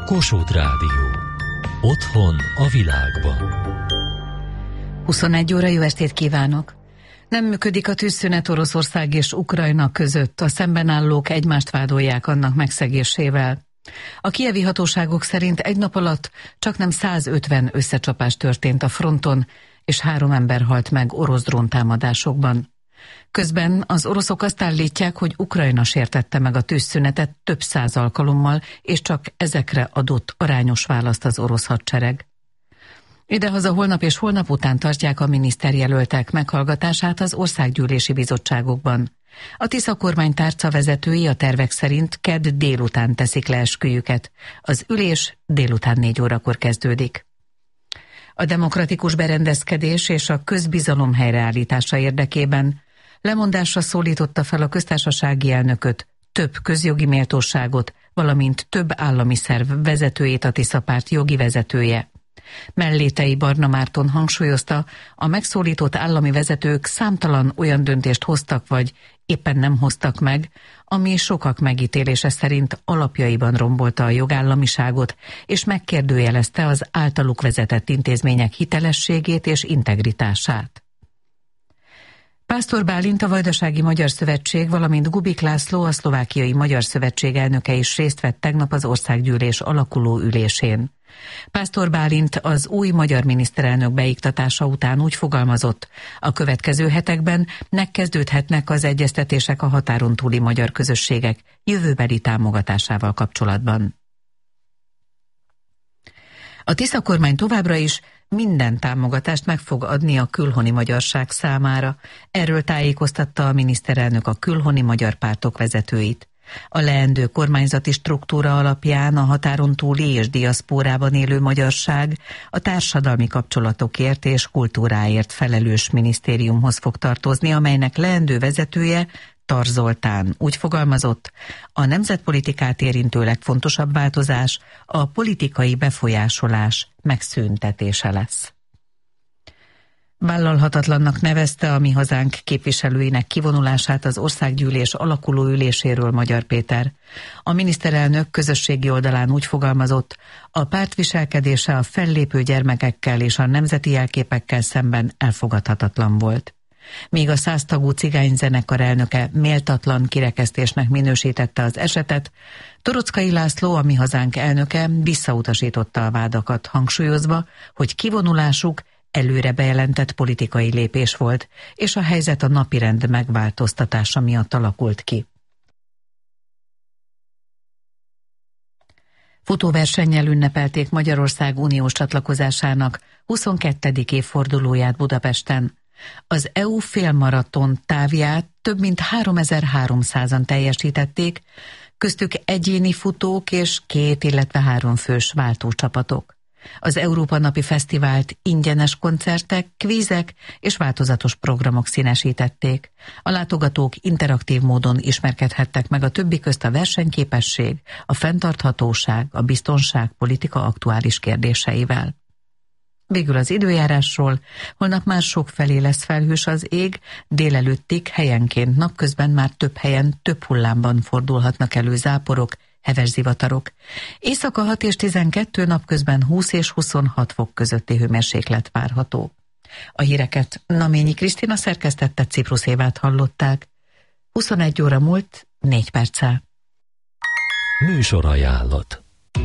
Kossuth Rádió. Otthon a világban. 21 óra, jó estét kívánok! Nem működik a tűzszünet Oroszország és Ukrajna között. A szemben állók egymást vádolják annak megszegésével. A kijevi hatóságok szerint egy nap alatt csaknem 150 összecsapás történt a fronton, és 3 ember halt meg orosz dróntámadásokban. Közben az oroszok azt állítják, hogy Ukrajna sértette meg a tűzszünetet több 100 alkalommal, és csak ezekre adott arányos választ az orosz hadsereg. Idehaza holnap és holnap után tartják a miniszterjelöltek meghallgatását az országgyűlési bizottságokban. A Tisza kormány tárca vezetői a tervek szerint kedd délután teszik le esküjüket. Az ülés délután 4 órakor kezdődik. A demokratikus berendezkedés és a közbizalom helyreállítása érdekében lemondásra szólította fel a köztársasági elnököt, több közjogi méltóságot, valamint több állami szerv vezetőjét a Tisza párt jogi vezetője. Mellétei Barna Márton hangsúlyozta, a megszólított állami vezetők számtalan olyan döntést hoztak vagy éppen nem hoztak meg, ami sokak megítélése szerint alapjaiban rombolta a jogállamiságot, és megkérdőjelezte az általuk vezetett intézmények hitelességét és integritását. Pásztor Bálint, a Vajdasági Magyar Szövetség, valamint Gubik László, a Szlovákiai Magyar Szövetség elnöke is részt vett tegnap az országgyűlés alakuló ülésén. Pásztor Bálint az új magyar miniszterelnök beiktatása után úgy fogalmazott, a következő hetekben megkezdődhetnek az egyeztetések a határon túli magyar közösségek jövőbeli támogatásával kapcsolatban. A Tisza kormány továbbra is minden támogatást meg fog adni a külhoni magyarság számára. Erről tájékoztatta a miniszterelnök a külhoni magyar pártok vezetőit. A leendő kormányzati struktúra alapján a határon túli és diaszpórában élő magyarság a társadalmi kapcsolatokért és kultúráért felelős minisztériumhoz fog tartozni, amelynek leendő vezetője Tar Zoltán úgy fogalmazott, a nemzetpolitikát érintő legfontosabb változás a politikai befolyásolás megszüntetése lesz. Vállalhatatlannak nevezte a Mi Hazánk képviselőinek kivonulását az országgyűlés alakuló üléséről Magyar Péter. A miniszterelnök közösségi oldalán úgy fogalmazott, a párt viselkedése a fellépő gyermekekkel és a nemzeti jelképekkel szemben elfogadhatatlan volt. Míg a 100 tagú cigányzenekar elnöke méltatlan kirekesztésnek minősítette az esetet, Torockai László, a Mi Hazánk elnöke visszautasította a vádakat, hangsúlyozva, hogy kivonulásuk előre bejelentett politikai lépés volt, és a helyzet a napirend megváltoztatása miatt alakult ki. Futóversennyel ünnepelték Magyarország uniós csatlakozásának 22. évfordulóját Budapesten. Az EU félmaraton távját több mint 3300-an teljesítették, köztük egyéni futók és 2, illetve 3 fős váltócsapatok. Az Európa Napi Fesztivált ingyenes koncertek, kvízek és változatos programok színesítették. A látogatók interaktív módon ismerkedhettek meg a többi közt a versenyképesség, a fenntarthatóság, a biztonság politika aktuális kérdéseivel. Végül az időjárásról, holnap már sokfelé lesz felhős az ég, délelőttig helyenként, napközben már több helyen, több hullámban fordulhatnak elő záporok, heves zivatarok. Éjszaka 6 és 12, napközben 20 és 26 fok közötti hőmérséklet várható. A híreket Naményi Krisztina szerkesztette, Ciprus Évát hallották. 21 óra múlt 4 perccel. Műsorajánlat.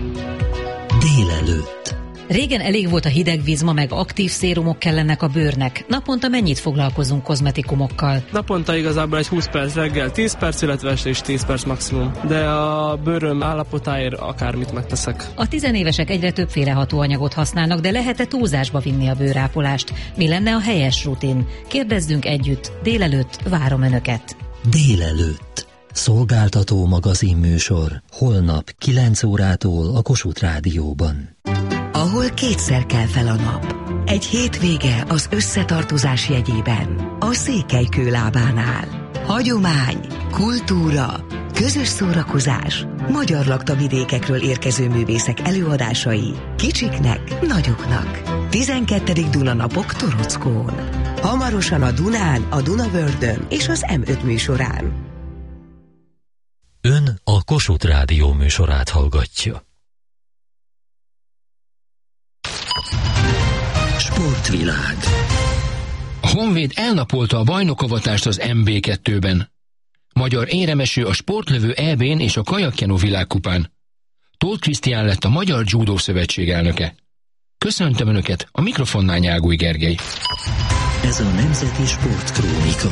Délelőtt. Régen elég volt a hideg víz, ma meg aktív szérumok kellenek a bőrnek. Naponta mennyit foglalkozunk kozmetikumokkal? Naponta igazából egy 20 perc reggel, 10 perc, illetve este is 10 perc maximum. De a bőröm állapotáért akármit megteszek. A tizenévesek egyre többféle hatóanyagot használnak, de lehet-e túlzásba vinni a bőrápolást? Mi lenne a helyes rutin? Kérdezzünk együtt. Délelőtt várom Önöket. Délelőtt. Szolgáltató magazinműsor. Holnap 9 órától a Kossuth Rádióban. Ahol kétszer kell fel a nap. Egy hétvége az összetartozás jegyében. A Székelykőlábánál. Hagyomány, kultúra, közös szórakozás, magyar laktavidékekről érkező művészek előadásai. Kicsiknek, nagyoknak. 12. Dunanapok Torockón. Hamarosan a Dunán, a Dunavördön és az M5 műsorán. Ön a Kossuth Rádió műsorát hallgatja. Sportvilág. A Honvéd elnapolta a bajnokavatást az MB2-ben. Magyar éremeső a sportlövő EB-n és a kajakkenó világkupán. Tóth Krisztián lett a Magyar Judo Szövetség elnöke. Köszöntöm Önöket, a mikrofonnál Nyáguly Gergely. Ez a Nemzeti Sportkrónika.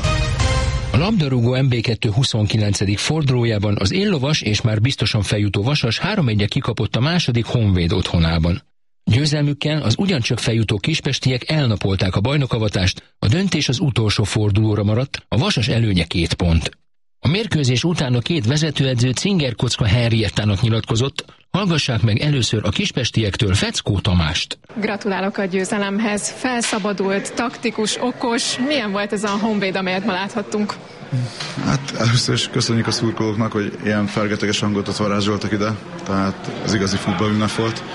A labdarúgó MB2 29. fordulójában az éllovas és már biztosan feljutó Vasas 3-1-re kikapott a második Honvéd otthonában. Győzelmükkel az ugyancsak feljutó kispestiek elnapolták a bajnokavatást, a döntés az utolsó fordulóra maradt, a Vasas előnye 2 pont. A mérkőzés után a két vezetőedző Cingerkocka Henriettának nyilatkozott, hallgassák meg először a kispestiektől Feckó Tamást. Gratulálok a győzelemhez, felszabadult, taktikus, okos. Milyen volt ez a Honvéd, amelyet ma láthattunk? Hát először is köszönjük a szurkolóknak, hogy ilyen fergeteges hangot varázsoltak ide, tehát ez igazi futballünnep volt.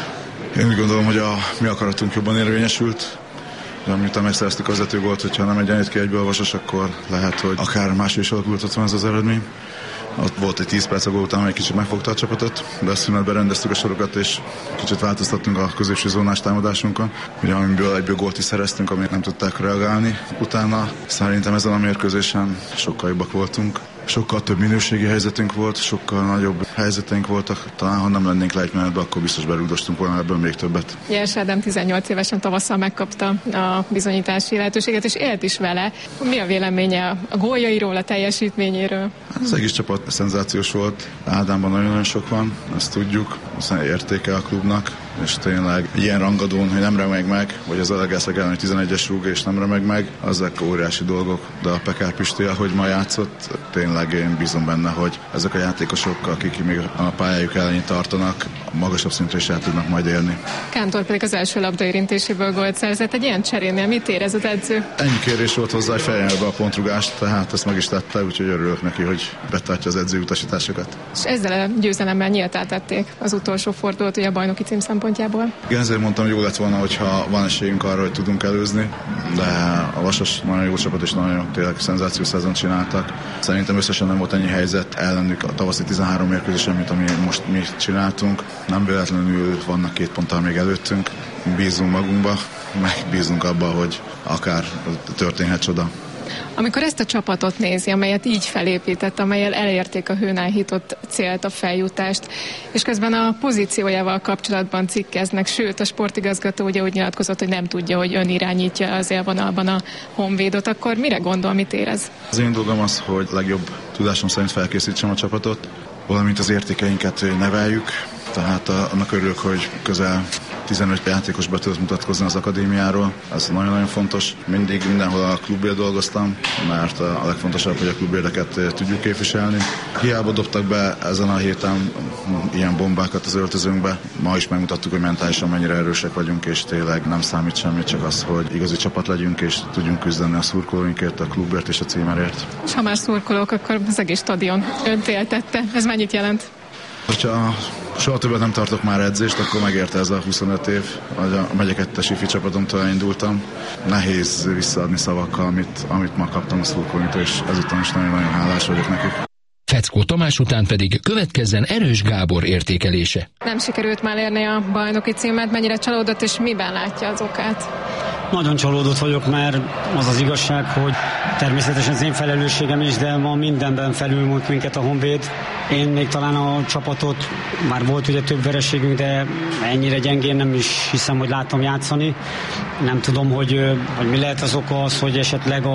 Én úgy gondolom, hogy a mi akaratunk jobban érvényesült. De miután megszereztük a vezetőgólt, hogyha nem egyenlít ki egyből a Vasas, akkor lehet, hogy akár máshogy is alakulhatott van ez az eredmény. Ott volt egy 10 perc a gól után, egy kicsit megfogta a csapatot, de a szünetben rendeztük a sorokat, és kicsit változtattunk a középső zónás támadásunkon. Ugye amiből egyből gólt is szereztünk, amit nem tudták reagálni. Utána szerintem ezen a mérkőzésen sokkal jobbak voltunk. Sokkal több minőségi helyzetünk volt, sokkal nagyobb helyzeteink voltak. Talán ha nem lennénk lejtmenetbe, akkor biztos berúgdostunk volna ebből még többet. Jeles Ádám 18 évesen tavasszal megkapta a bizonyítási lehetőséget, és élt is vele. Mi a véleménye a góljairól, a teljesítményéről? Az egész csapat szenzációs volt. Ádámban nagyon-nagyon sok van, ezt tudjuk. Aztán értéke a klubnak, és tényleg ilyen rangadón, hogy nem remeg meg, vagy az Alegászak ellen 11-es rúg és nem remeg meg, azok óriási dolgok. De a Pekár Pisti, ahogy ma játszott, tényleg én bízom benne, hogy ezek a játékosok, akik még a pályájuk elején tartanak, magasabb szintre is el tudnak majd élni. Kántor pedig az első labdaérintéséből gólt szerzett. Egy ilyen cserénél mit érez az edző? Ennyi kérés volt hozzá, hogy fejljen be a pontrugást, tehát ezt meg is tette, úgyhogy örülök neki, hogy betartja az edző utasításokat. És ezzel a győzelemmel nyíltá tették az utolsó fordulót ugye a bajnoki cím szempontjából. Igen, ezért mondtam, hogy jó lett volna, hogyha van esélyünk arra, hogy tudunk előzni, de a Vasas nagyon jó csapat és nagyon tényleg szenzációs szezont csináltak. Szerintem összesen nem volt ennyi helyzet ellenük a tavaszi 13 mérkőzésen, mint ami most mi csináltunk. Nem véletlenül vannak 2 ponttal még előttünk. Bízunk magunkba, meg bízunk abba, hogy akár történhet csoda. Amikor ezt a csapatot nézi, amelyet így felépített, amelyel elérték a hőn elhitott célt, a feljutást, és közben a pozíciójával kapcsolatban cikkeznek, sőt a sportigazgató ugye úgy nyilatkozott, hogy nem tudja, hogy ön irányítja az élvonalban a Honvédot, akkor mire gondol, mit érez? Az én dolgom az, hogy legjobb tudásom szerint felkészítsem a csapatot, valamint az értékeinket neveljük, tehát annak örülök, hogy közel 15 játékos be tudott mutatkozni az akadémiáról. Ez nagyon-nagyon fontos. Mindig mindenhol a klubért dolgoztam, mert a legfontosabb, hogy a klubérdeket tudjuk képviselni. Hiába dobtak be ezen a héten ilyen bombákat az öltözőnkbe. Ma is megmutattuk, hogy mentálisan mennyire erősek vagyunk, és tényleg nem számít semmit, csak az, hogy igazi csapat legyünk, és tudjunk küzdeni a szurkolóinkért, a klubért és a címerért. És ha már szurkolók, akkor az egész stadion önt éltette. Ez mennyit jelent? Hogyha soha többet nem tartok már edzést, akkor megérte ez a 25 év, hogy a megye 2-es ifi csapatomtól elindultam. Nehéz visszaadni szavakkal, amit ma kaptam a szurkolóinktól, és ezután is nagyon-nagyon hálás vagyok nekik. Feckó Tamás után pedig következzen Erős Gábor értékelése. Nem sikerült már érni a bajnoki címet, mennyire csalódott, és miben látja az okát? Nagyon csalódott vagyok, mert az az igazság, hogy természetesen az én felelősségem is, de ma mindenben felülmúlt minket a Honvéd. Én még talán a csapatot, már volt ugye több vereségünk, de ennyire gyengén nem is hiszem, hogy láttam játszani. Nem tudom, hogy mi lehet az oka az, hogy esetleg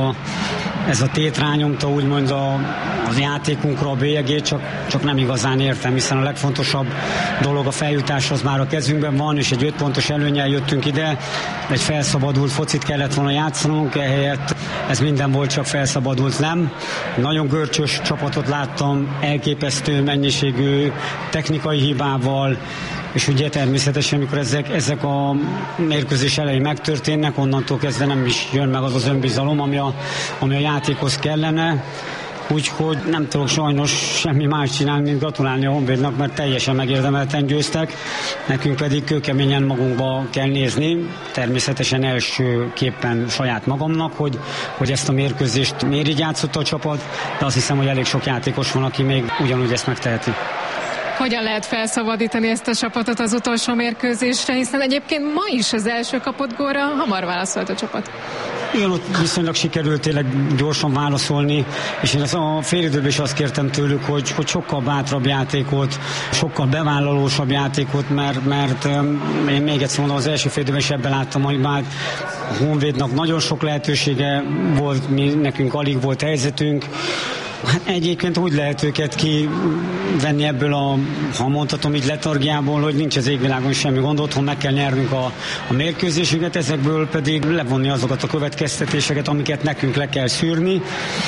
ez a tét rányomta úgymond az játékunkra a bélyegét, csak nem igazán értem, hiszen a legfontosabb dolog a feljutás az már a kezünkben van, és egy 5 pontos előnnyel jöttünk ide, egy felszabadult focit kellett volna játszanunk, ehelyett ez minden volt, csak felszabadult nem. Nagyon görcsös csapatot láttam, elképesztő mennyiségű technikai hibával, és ugye természetesen, amikor ezek a mérkőzés elején megtörténnek, onnantól kezdve nem is jön meg az az önbizalom, ami a játékhoz kellene. Úgyhogy nem tudok sajnos semmi más csinálni, mint gratulálni a Honvédnak, mert teljesen megérdemelten győztek. Nekünk pedig kőkeményen magunkba kell nézni, természetesen elsőképpen saját magamnak, hogy ezt a mérkőzést miért így játszott a csapat, de azt hiszem, hogy elég sok játékos van, aki még ugyanúgy ezt megteheti. Hogyan lehet felszabadítani ezt a csapatot az utolsó mérkőzésre, hiszen egyébként ma is az első kapott gólra hamar válaszolt a csapat. Igen, ott viszonylag sikerült tényleg gyorsan válaszolni, és én a félidőben is azt kértem tőlük, hogy sokkal bátrabb játékot, sokkal bevállalósabb játékot, mert én még egyszer mondom, az első félidőben is ebben láttam, hogy már a Honvédnak nagyon sok lehetősége volt, nekünk alig volt helyzetünk. Hát egyébként úgy lehet őket kivenni ebből ha mondhatom így, letargiából, hogy nincs az égvilágon semmi gond, otthon meg kell nyernünk a mérkőzésünket, ezekből pedig levonni azokat a következtetéseket, amiket nekünk le kell szűrni,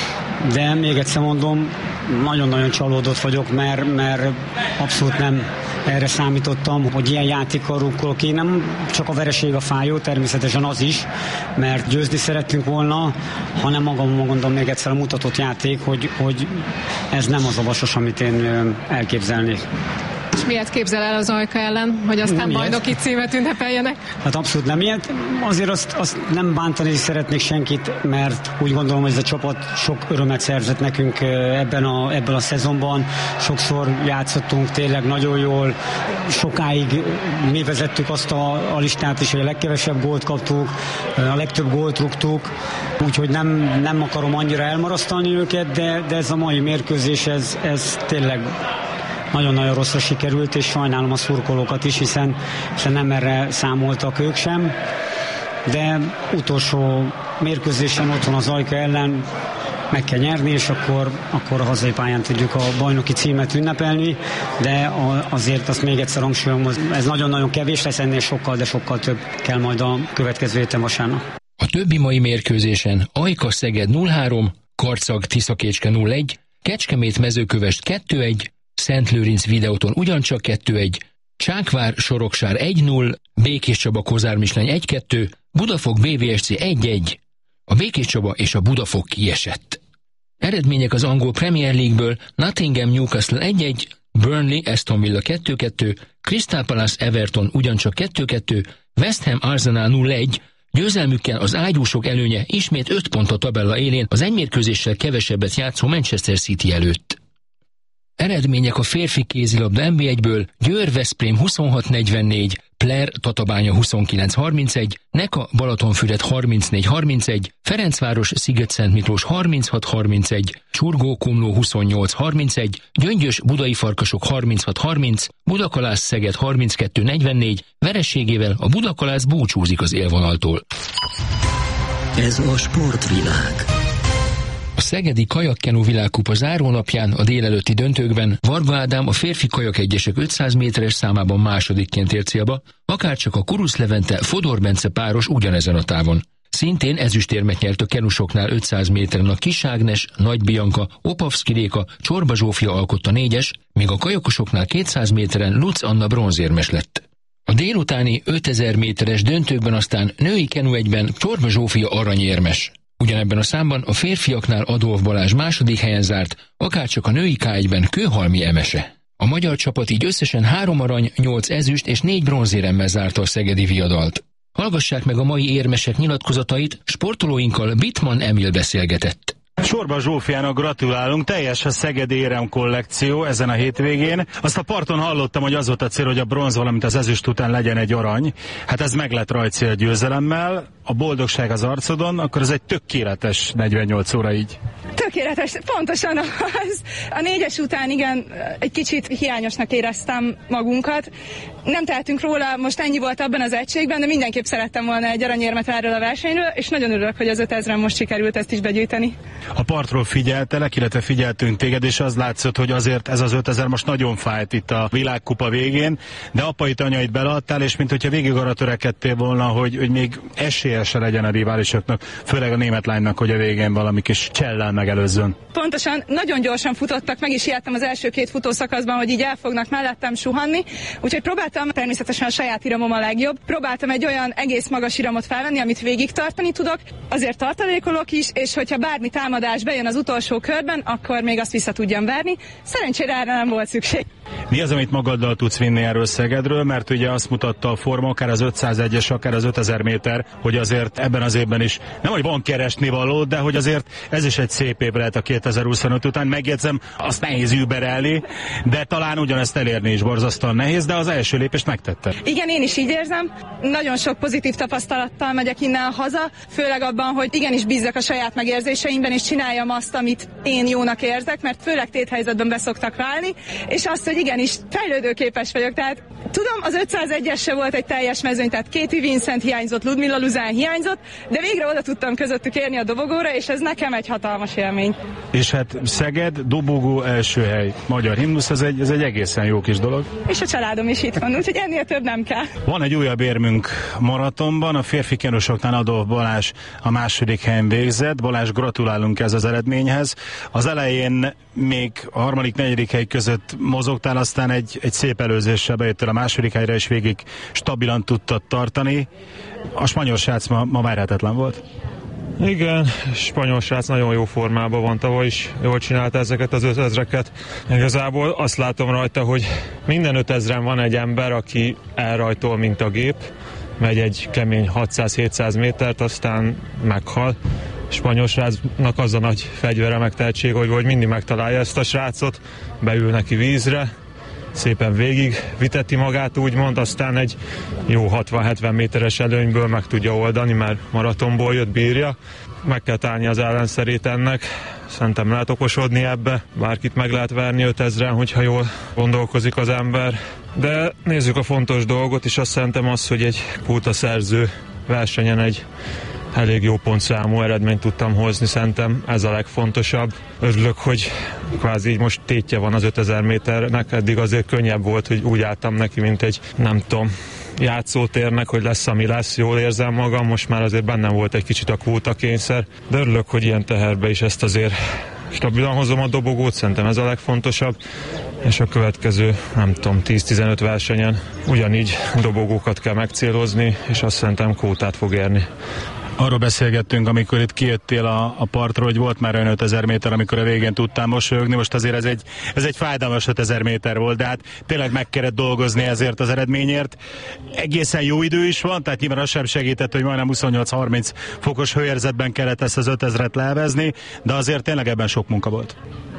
de még egyszer mondom, nagyon-nagyon csalódott vagyok, mert abszolút nem erre számítottam, hogy ilyen játékkal rukkolok. Én nem csak a vereség a fájó, természetesen az is, mert győzni szerettünk volna, hanem magamon gondolom még egyszer a mutatott játék, hogy ez nem az a Vasas, amit én elképzelnék. És miért képzel el az Ajka ellen, hogy aztán nem bajnoki címet ünnepeljenek? Hát abszolút nem ilyet. Azért azt nem bántani szeretnék senkit, mert úgy gondolom, hogy ez a csapat sok örömet szerzett nekünk ebben a szezonban. Sokszor játszottunk tényleg nagyon jól. Sokáig mi vezettük azt a listát is, hogy a legkevesebb gólt kaptuk, a legtöbb gólt rúgtuk. Úgyhogy nem akarom annyira elmarasztalni őket, de ez a mai mérkőzés, ez tényleg nagyon-nagyon rosszra sikerült, és sajnálom a szurkolókat is, hiszen nem erre számoltak ők sem. De utolsó mérkőzésen otthon az Ajka ellen meg kell nyerni, és akkor a hazai pályán tudjuk a bajnoki címet ünnepelni, de azért azt még egyszer hangsúlyozom, ez nagyon-nagyon kevés lesz, ennél sokkal, de sokkal több kell majd a következő héten vasárnap. A többi mai mérkőzésen Ajka Szeged 0-3, Karcag Tiszakécske 0-1, Kecskemét Mezőkövesd 2-1, Szentlőrinc Videóton ugyancsak 2-1, Csákvár Soroksár 1-0, Békés Csaba Kozármisleny 1-2, Budafok BVSC 1-1. A Békés Csaba és a Budafok kiesett. Eredmények az angol Premier League-ből: Nottingham Newcastle 1-1, Burnley Aston Villa 2-2, Crystal Palace Everton ugyancsak 2-2, West Ham Arsenal 0-1, győzelmükkel az ágyúsok előnye ismét 5 pont a tabella élén az egy mérkőzéssel kevesebbet játszó Manchester City előtt. Eredmények a férfi kézilabda NB1-ből: Győr Veszprém 26-44, Pler Tatabánya 29-31, Neka Balatonfüred 34-31, Ferencváros Sziget-Szentmiklós 36-31, Csurgó Komló 28-31, Gyöngyös Budai Farkasok 36-30, Budakalász Szeged 32-44, vereségével a Budakalász búcsúzik az élvonaltól. Ez a sportvilág. A szegedi kajakkenu világkupa zárónapján a délelőtti döntőkben Varga Ádám a férfi kajakegyesek 500 méteres számában másodikként ért célba, akárcsak a Kurusz Levente Fodor Bence páros ugyanezen a távon. Szintén ezüstérmet nyert a kenusoknál 500 méteren a Kis Ágnes, Nagy Bianka, Opavszki Réka, Csorba Zsófia alkotta 4-es, míg a kajakosoknál 200 méteren Lutz Anna bronzérmes lett. A délutáni 5000 méteres döntőkben aztán női kenu egyben Csorba Zsófia aranyérmes. Ugyanebben a számban a férfiaknál Adolf Balázs második helyen zárt, akárcsak a női K1-ben Kőhalmi Emese. A magyar csapat így összesen 3 arany, 8 ezüst és 4 bronzéremmel zárta a szegedi viadalt. Hallgassák meg a mai érmesek nyilatkozatait, sportolóinkkal Bittmann Emil beszélgetett. Csorba Zsófiának gratulálunk, teljes a szegedi érem kollekció ezen a hétvégén. Azt a parton hallottam, hogy az volt a cél, hogy a bronz, valamint az ezüst után legyen egy arany. Hát ez meg lett rajci a győzelemmel, a boldogság az arcodon, akkor ez egy tökéletes 48 óra így. Tökéletes, pontosan az. A 4-es után igen, egy kicsit hiányosnak éreztem magunkat. Nem tehetünk róla, most ennyi volt abban az egységben, de mindenképp szerettem volna egy aranyérmet erről a versenyről, és nagyon örülök, hogy az 5000-en most sikerült ezt is begyűjteni. A partról figyeltelek, illetve figyeltünk téged, és az látszott, hogy azért ez az 5000 most nagyon fájt itt a világkupa végén, de apait, anyait beleadtál, és mint hogyha végig arra törekedtél volna, hogy még esélyese legyen a riválisoknak, főleg a német lánynak, hogy a végén valami kis csellel megelőzzön. Pontosan, nagyon gyorsan futottak, meg is ijedtem az első 2 futószakaszban, hogy így el fognak mellettem suhanni, úgyhogy próbáltam, természetesen a saját iramom a legjobb, próbáltam egy olyan egész magas iramot felvenni, amit végig tartani tudok, azért tartalékolok is, és hogyha bármi támadás bejön az utolsó körben, akkor még azt vissza tudjam verni. Szerencsére erre nem volt szükség. Mi az, amit magaddal tudsz vinni erről Szegedről, mert ugye azt mutatta a forma, akár az 501-es, akár az 5000 méter, hogy azért ebben az évben is, nem hogy van keresnivaló, de hogy azért ez is egy szép év lehet a 2025 után. Megjegyzem, azt nehéz überelni, de talán ugyanezt elérni is borzasztóan nehéz, de az első lépést megtette. Igen, én is így érzem. Nagyon sok pozitív tapasztalattal megyek innen haza, főleg abban, hogy igenis bízzak a saját megérzéseimben, és csináljam azt, amit én jónak érzek, mert főleg téthelyzetben beszoktak válni, és azt, hogy igenis fejlődőképes vagyok. Tehát tudom, az 501-es se volt egy teljes mezőny, tehát Katie Vincent hiányzott, Ludmilla Luzán hiányzott, de végre oda tudtam közöttük érni a dobogóra, és ez nekem egy hatalmas élmény. És hát Szeged, dobogó, első hely, magyar himnusz, ez egy egészen jó kis dolog. És a családom is itt van, úgyhogy ennél több nem kell. Van egy újabb érmünk maratonban, a férfi kenusoknál Adolf Balázs a második helyen végzett. Balázs, gratulálunk ez az eredményhez. Az elején még a harmadik, negyedik hely között mozogtál, aztán egy szép előzéssel bejöttél a második helyre, és végig stabilan tudtad tartani. A spanyol srác ma várhatatlan volt. Igen, spanyol srác nagyon jó formában van, tavaly is jól csinálta ezeket az 5000-eket. Igazából azt látom rajta, hogy minden 5000-en van egy ember, aki elrajtol, mint a gép, megy egy kemény 600-700 métert, aztán meghal. Spanyol srácnak az a nagy fegyvere, meg tehetség, hogy mindig megtalálja ezt a srácot, beül neki vízre, szépen végig viteti magát, úgymond, aztán egy jó 60-70 méteres előnyből meg tudja oldani, mert maratonból jött, bírja. Meg kell találni az ellenszerét ennek. Szerintem lehet okosodni ebbe, bárkit meg lehet verni 5000-en, hogyha jól gondolkozik az ember. De nézzük a fontos dolgot, és azt szerintem az, hogy egy kótaszerző versenyen egy elég jó pontszámú eredményt tudtam hozni, szerintem ez a legfontosabb. Örülök, hogy kvázi így most tétje van az 5000 méternek, eddig azért könnyebb volt, hogy úgy álltam neki, mint egy, nem tudom, játszótérnek, hogy lesz, ami lesz, jól érzem magam, most már azért bennem volt egy kicsit a kvótakényszer, de örülök, hogy ilyen teherbe is ezt azért stabilan hozom a dobogót, szerintem ez a legfontosabb, és a következő, nem tudom, 10-15 versenyen ugyanígy dobogókat kell megcélozni, és azt szerintem kvótát fog érni. Arról beszélgettünk, amikor itt kijöttél a partról, hogy volt már olyan 5000 méter, amikor a végén tudtál mosolyogni, most azért ez egy fájdalmas 5000 méter volt, de hát tényleg meg kellett dolgozni ezért az eredményért. Egészen jó idő is van, tehát nyilván az sem segített, hogy majdnem 28-30 fokos hőérzetben kellett ezt az 5000-et levezni, de azért tényleg ebben sok munka volt.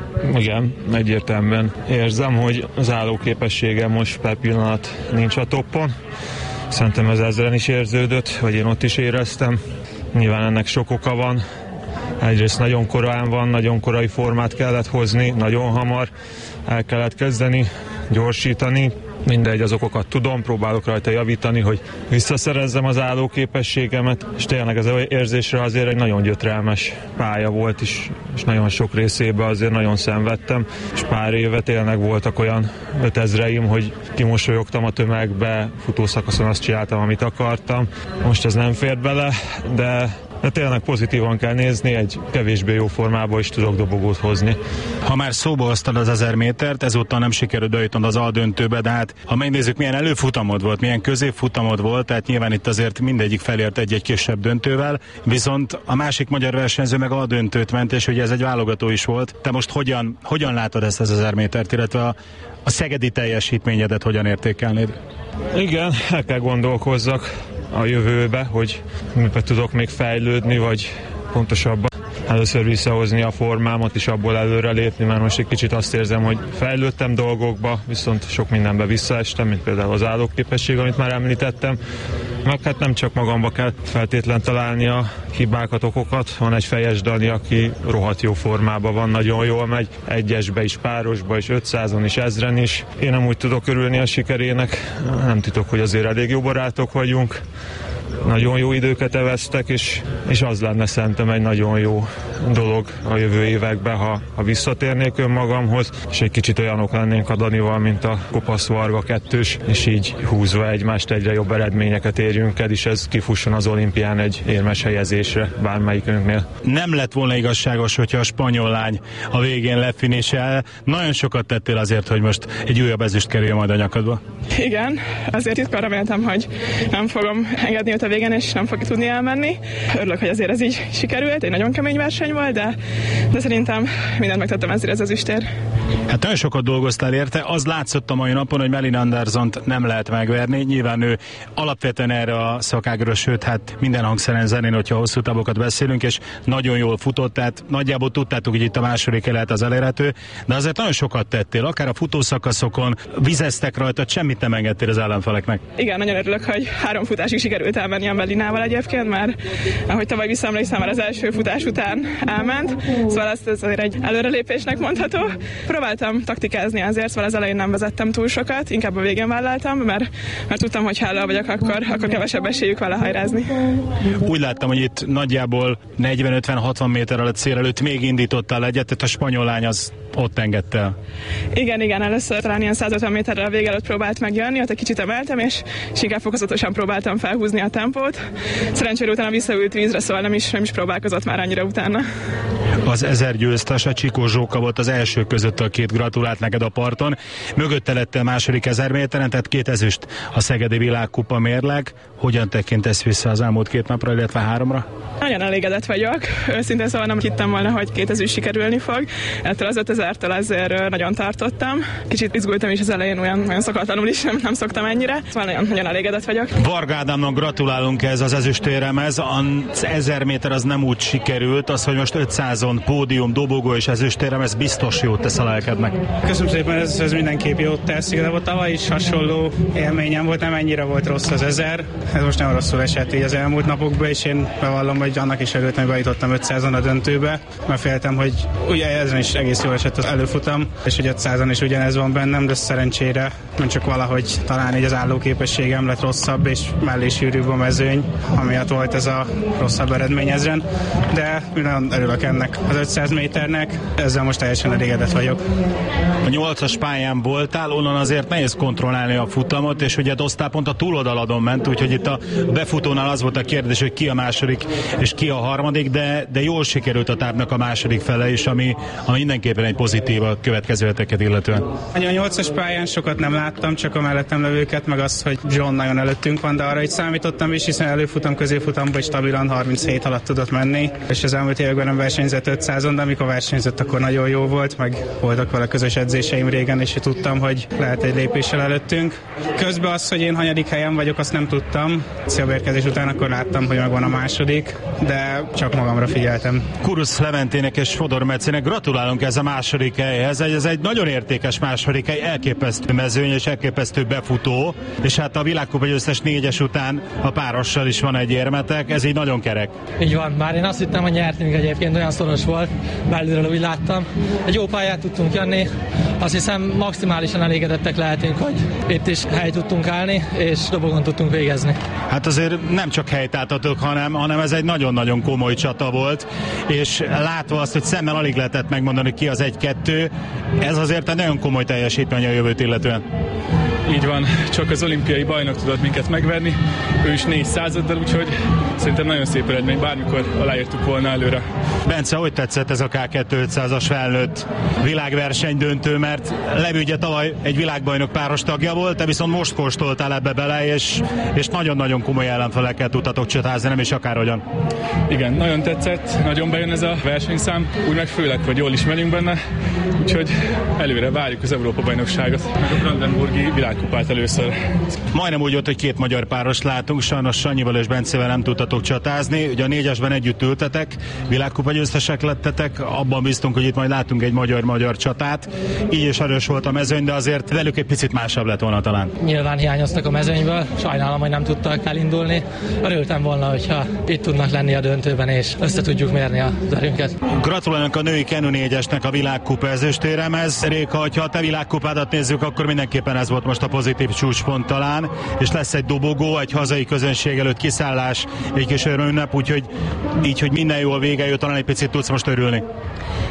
Igen, egyértelműen érzem, hogy az állóképességem most per pillanat nincs a toppon. Szerintem ez ezeren is érződött, vagy én ott is éreztem. Nyilván ennek sok oka van. Egyrészt nagyon korán van, nagyon korai formát kellett hozni, nagyon hamar el kellett kezdeni, gyorsítani. Mindegy, az okokat tudom, próbálok rajta javítani, hogy visszaszerezzem az állóképességemet, és tényleg az érzésre azért egy nagyon gyötrelmes pálya volt, és nagyon sok részében azért nagyon szenvedtem, és pár éve tényleg voltak olyan 5000-eim, hogy kimosolyogtam a tömegbe, futószakaszon azt csináltam, amit akartam. Most ez nem fért bele, de tényleg pozitívan kell nézni, egy kevésbé jó formában is tudok dobogót hozni. Ha már szóba hoztad az 1000 métert, ezúttal nem sikerült bejutnod az aldöntőbe, de hát ha megnézzük, milyen előfutamod volt, milyen középfutamod volt, tehát nyilván itt azért mindegyik felért egy kisebb döntővel, viszont a másik magyar versenyző meg aldöntőt ment, és ugye ez egy válogató is volt. Te most hogyan látod ezt az 1000 métert, illetve a szegedi teljesítményedet hogyan értékelnéd? Igen, el kell gondolkozzak a jövőbe, hogy miben tudok még fejlődni, vagy pontosabban először visszahozni a formámat, és abból előrelépni, mert most egy kicsit azt érzem, hogy fejlődtem dolgokba, viszont sok mindenbe visszaestem, mint például az állóképesség, amit már említettem. Meg hát nem csak magamba kell feltétlen találni a hibákat, okokat. Van egy Fejes Dani, aki rohadt jó formában van, nagyon jól megy, egyesbe is, párosba is, 500-on is, 1000-en is. Én nem úgy tudok örülni a sikerének, nem titok, hogy azért elég jó barátok vagyunk. Nagyon jó időket eveztek, és az lenne szerintem egy nagyon jó dolog a jövő években, ha visszatérnék önmagamhoz, és egy kicsit olyanok lennénk a Danival, mint a Kopasz Varga kettős, és így húzva egymást egyre jobb eredményeket érjünk el, és ez kifusson az olimpián egy érmes helyezésre bármelyikünknél. Nem lett volna igazságos, hogyha a spanyol lány a végén lefinisel. Nagyon sokat tettél azért, hogy most egy újabb ezüst kerüljön majd a nyakadba. Igen, azért itt reméltem, hogy nem fogom engedni őt a végén, és nem fog tudni elmenni. Örülök, hogy azért ez így sikerült. Egy nagyon kemény verseny volt, de szerintem mindent megtettem ezért az ezüstért. Hát nagyon sokat dolgoztál érte, az látszott a mai napon, hogy Malin Andersont nem lehet megverni. Nyilván ő alapvetően erre a szakágra, sőt, hát minden hangszeren zenén, hogyha hosszú távokat beszélünk, és nagyon jól futott, tehát nagyjából tudtátok, hogy itt a második lehet az elérhető, de azért nagyon sokat tettél, akár a futószakaszokon, vizeztek rajta, semmit nem engedtél az ellenfeleknek. Igen, nagyon örülök, hogy 3 futásig sikerült elmenni a Melinával egyébként, mert ahogy tavaly visszaemlékszem, már az első futás után elment, szóval ez azért egy előrelépésnek mondható. Próbáltam taktikázni azért, szóval az elején nem vezettem túl sokat, inkább a végén vállaltam, mert tudtam, hogy hála vagyok, akkor kevesebb esélyük vele hajrázni. Úgy láttam, hogy itt nagyjából 40-50-60 méterrel a cél előtt még indítottál egyet, tehát a spanyol lány az ott engedte el. Igen, először talán ilyen 150 méterrel a vége előtt próbált megjönni, ott egy kicsit emeltem, és inkább fokozatosan próbáltam felhúzni a tempót. Szerencsére utána visszaült vízre, szóval nem is próbálkozott már annyira utána. Az 1000 győztes, a Csikó Zsóka volt az első között, a két gratulált neked a parton. Mögötte lett a második 1000 méteren, tehát 2 ezüst a Szegedi Világkupa mérleg. Hogyan tekintesz vissza az elmúlt 2 napra, illetve 3-ra? Nagyon elégedett vagyok. Őszintén szóval nem hittem volna, hogy 2 ezüst sikerülni fog. Ettől az 5000-től azért nagyon tartottam. Kicsit izgultam is az elején, olyan szokatlanul is nem szoktam ennyire. Szóval nagyon elégedett vagyok. Varga Ádámnak gratulálunk ez az ezüstéremhez. Az 1000 méter az nem úgy sikerült, az, hogy most 500-on pódium, dobogó és ezüstérem, ez biztos jót tesz a lelkednek. Köszönöm szépen, ez mindenképp jót tesz. Igazából tavaly is hasonló élményem volt, nem ennyire volt rossz az 1000. Ez most nem rosszul esett így az elmúlt napokban, és én bevallom, hogy annak is örültem, hogy bejutottam 500-on a döntőbe, mert féltem, hogy ugye ezen is egész jól esett az előfutam, és hogy 500-on is ugyanez van bennem, de szerencsére nem csak valahogy talán így az állóképességem lett rosszabb, és mellé sűrűbb a mezőny, amiatt volt ez a rosszabb eredmény ezen, de nagyon örülök ennek az 500 méternek, ezzel most teljesen elégedett vagyok. A 8-as pályán voltál, onnan azért nehéz kontrollálni a futamot, és ugye Dosztál pont a túloldaladon ment, úgyhogy itt a befutónál az volt a kérdés, hogy ki a második és ki a harmadik, de jól sikerült a távnak a második fele is, ami mindenképpen egy pozitív a következő heteket illetően. A 8-as pályán sokat nem láttam, csak a mellettem levőket, meg az, hogy John nagyon előttünk van, de arra így számítottam is, hiszen előfutam, középfutamban is stabilan 37 alatt tudott menni, és az elmúlt években nem versenyzett 500-on, de amikor versenyzett, akkor nagyon jó volt, meg voltak vele közös edzéseim régen, és tudtam, hogy lehet egy lépéssel előttünk. Közben az, hogy én hanyadik helyen vagyok, azt nem tudtam. Szélbérkezés után akkor láttam, hogy megvan a második, de csak magamra figyeltem. Kurusz Leventének és Fodor Mecének gratulálunk ez a második helyhez. Ez egy nagyon értékes második hely, elképesztő mezőny és elképesztő befutó, és hát a világkupa győztes 4-es után a párossal is van egy érmetek, ez így nagyon kerek. Így van, bár én azt hittem, hogy nyertünk egyébként, olyan szoros volt, belülről úgy láttam. Egy jó pályát tudtunk jönni, azt hiszem maximálisan elégedettek lehetünk, hogy itt is helyt tudtunk állni, és dobogon tudtunk végezni. Hát azért nem csak helyt álltatok, hanem ez egy nagyon-nagyon komoly csata volt, és látva azt, hogy szemmel alig lehetett megmondani, ki az 1-2, ez azért egy nagyon komoly teljesítmény a jövőt illetően. Így van, csak az olimpiai bajnok tudott minket megverni, ő is 400-addal, úgyhogy szerintem nagyon szép eredmény, bármikor aláírtuk volna előre. Bence, hogy tetszett ez a K2-500-as felnőtt világverseny döntő, mert Levő ugye tavaly egy világbajnok páros tagja volt, te viszont most kóstoltál ebbe bele, és nagyon-nagyon komoly ellenfelekkel tudtatok csatázni, nem is akárhogyan. Igen, nagyon tetszett, nagyon bejön ez a versenyszám, úgy meg főleg, hogy jól ismerünk benne, úgyhogy előre várjuk az Európa-bajnokságot, meg a Brandenburgi világkupát először. Majdnem úgy volt, hogy 2 magyar páros látunk, sajnos Sanyival és Bencével nem tudtatok csatázni, ugye a 4-esben együtt ültetek, világkupa győztesek lettetek, abban bíztunk, hogy itt majd látunk egy magyar-magyar csatát, így is erős volt a mezőny, de azért velük egy picit másabb lett volna talán. Nyilván hiányoztak a mezőnyből, sajnálom, hogy nem tudtak elindulni. Örültem volna, hogyha itt tudnak lenni a döntőben, és össze tudjuk mérni a erőnket. Gratulálunk a női Kenu 4-esnek a világkupa ezüstéremhez. Réka, ha a te világkupádat nézzük, akkor mindenképpen ez volt most a pozitív csúcspont talán, és lesz egy dobogó, egy hazai közönség előtt kiszállás, egy kis örömünnep, úgyhogy így, hogy minden jól vége jött, talán egy picit tudsz most örülni.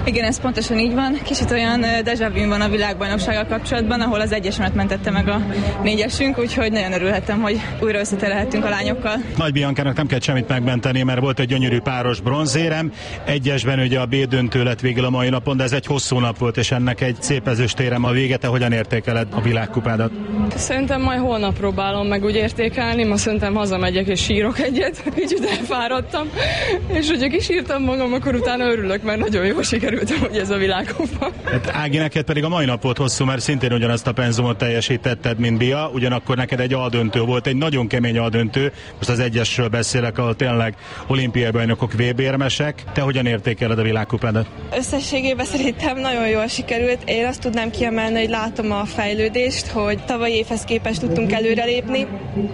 Igen, ez pontosan így van. Kicsit olyan déjà vu van a világbajnoksággal kapcsolatban, ahol az egyesemet mentette meg a négyesünk, úgyhogy nagyon örülhettem, hogy újra összeterelhettünk a lányokkal. Nagy Biancának nem kell semmit megmenteni, mert volt egy gyönyörű páros bronzérem. Egyesben ugye a B döntő lett végül a mai napon, de ez egy hosszú nap volt, és ennek egy szép ezüstérem a vége. Te hogyan értékeled a világkupádat? Szerintem majd holnap próbálom meg úgy értékelni, ma szerintem hazamegyek és sírok egyet, kicsit elfáradtam, és hogyha kisírtam magam, akkor utána örülök, mert nagyon jól sikerült, hogy ez a világkupa. Hát Ági, neked pedig a mai nap volt hosszú, mert szintén ugyanazt a penzumot teljesítetted, mint Bia, ugyanakkor neked egy aldöntő volt, egy nagyon kemény aldöntő, most az egyesről beszélek, ahol tényleg olimpiai bajnokok VB-érmesek. Te hogyan értékeled a világkupádat? Összességében szerintem nagyon jól sikerült. Én azt tudnám kiemelni, hogy látom a fejlődést, hogy tavalyi évhez képest tudtunk előrelépni,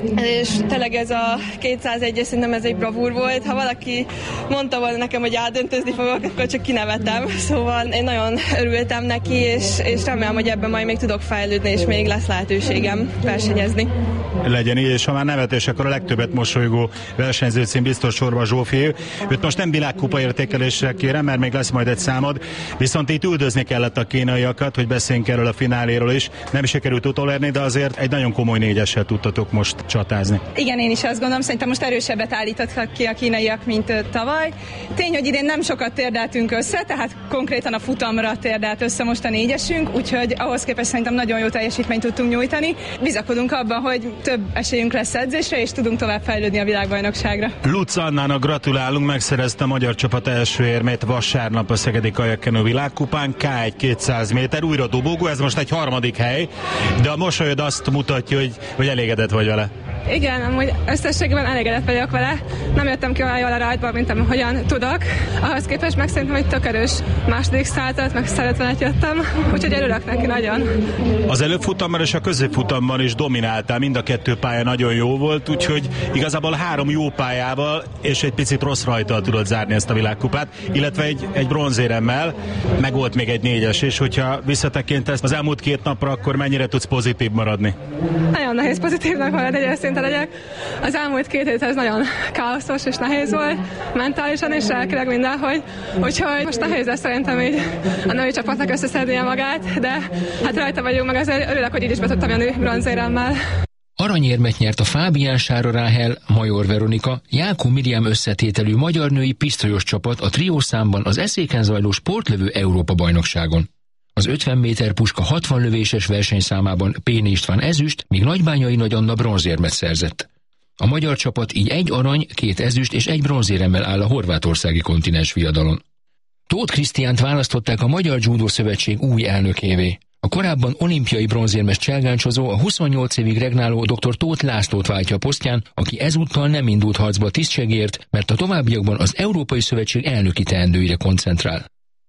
és tényleg ez a 201-es szerintem ez egy bravúr volt. Ha valaki mondta volna nekem, hogy átdöntözni fogok, akkor csak kinevetem. Szóval én nagyon örültem neki, és remélem, hogy ebben majd még tudok fejlődni, és még lesz lehetőségem versenyezni. Legyen így, és ha már nevetés, akkor a legtöbbet mosolygó versenyzőcím biztos sorba Zsófi. Őt most nem világkupa értékelésre kérem, mert még lesz majd egy számod, viszont itt üldözni kellett a kínaiakat, hogy beszéljünk erről a fináléről is. Nem sikerült utolérni, de azért egy nagyon komoly négyessel tudtatok most csatázni. Igen, én is azt gondolom, szerintem most erősebbet állítottak ki a kínaiak, mint tavaly. Tény, hogy idén nem sokat térdeltünk össze, tehát konkrétan a futamra térdelt össze most a négyesünk, úgyhogy ahhoz képest szerintem nagyon jó teljesítményt tudtunk nyújtani. Bizakodunk abban, hogy több esélyünk lesz edzésre, és tudunk tovább fejlődni a világbajnokságra. Lutz Annának gratulálunk, megszerezte a magyar csapat első érmét vasárnap a Szegedi Kajakkenő világkupán, K1 200 méter, újra dobogó, ez most egy harmadik hely, de a mosolyod azt mutatja, hogy elégedett vagy vele. Igen, amúgy összességében elégedett vagyok vele. Nem jöttem ki olyan jól a rajtból, mint ahogyan tudok. Ahhoz képest meg szerintem, hogy tök erős második szállat, meg 150-et jöttem, úgyhogy örülök neki nagyon. Az előfutamban és a középfutamban is domináltál, mind a kettő pálya nagyon jó volt, úgyhogy igazából 3 jó pályával és egy picit rossz rajttal tudod zárni ezt a világkupát, illetve egy bronzéremmel, meg volt még egy 4-es, és hogyha visszatekintesz az elmúlt 2 napra, akkor mennyire tudsz pozitív maradni? Nagyon nehéz pozitívnak maradni, hogy őszinte legyek. Az elmúlt 2 hét ez nagyon káoszos és nehéz volt, mentálisan és lelkileg mindenhogy. Úgyhogy most nehéz lesz szerintem így a női csapatnak összeszednie magát, de hát rajta vagyunk, meg azért örülök, hogy így is be tudtam jönni bronzéremmel. Aranyérmet nyert a Fábián Sára Ráhel, Major Veronika, Jákó Miriam összetételű magyar női pisztolyos csapat a triószámban az Eszéken zajló sportlövő Európa-bajnokságon. Az 50 méter puska 60 lövéses versenyszámában Péni István ezüst, míg Nagybányai Nagy Anna bronzérmet szerzett. A magyar csapat így 1 arany, 2 ezüst és 1 bronzéremmel áll a horvátországi kontinens viadalon. Tóth Krisztiánt választották a Magyar Judo Szövetség új elnökévé. A korábban olimpiai bronzérmes cselgáncsozó a 28 évig regnáló dr. Tóth Lászlót váltja a posztján, aki ezúttal nem indult harcba a tisztségért, mert a továbbiakban az Európai Szövetség elnöki teendőire koncentrál.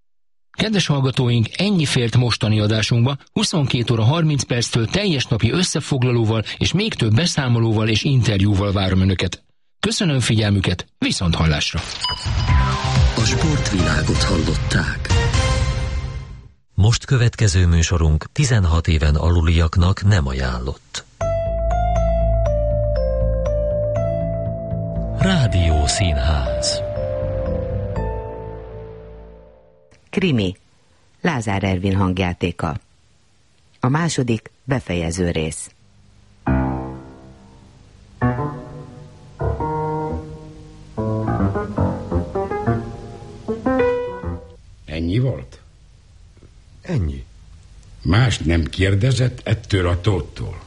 Kedves hallgatóink, ennyi fért mostani adásunkba, 22 óra 30 perctől teljes napi összefoglalóval és még több beszámolóval és interjúval várom Önöket. Köszönöm figyelmüket, viszonthallásra! A sportvilágot hallották. Most következő műsorunk 16 éven aluliaknak nem ajánlott. Rádiószínház. Krimi. Lázár Ervin hangjátéka. A második befejező rész. Ennyi volt? Ennyi. Mást nem kérdezett ettől a Tóttól.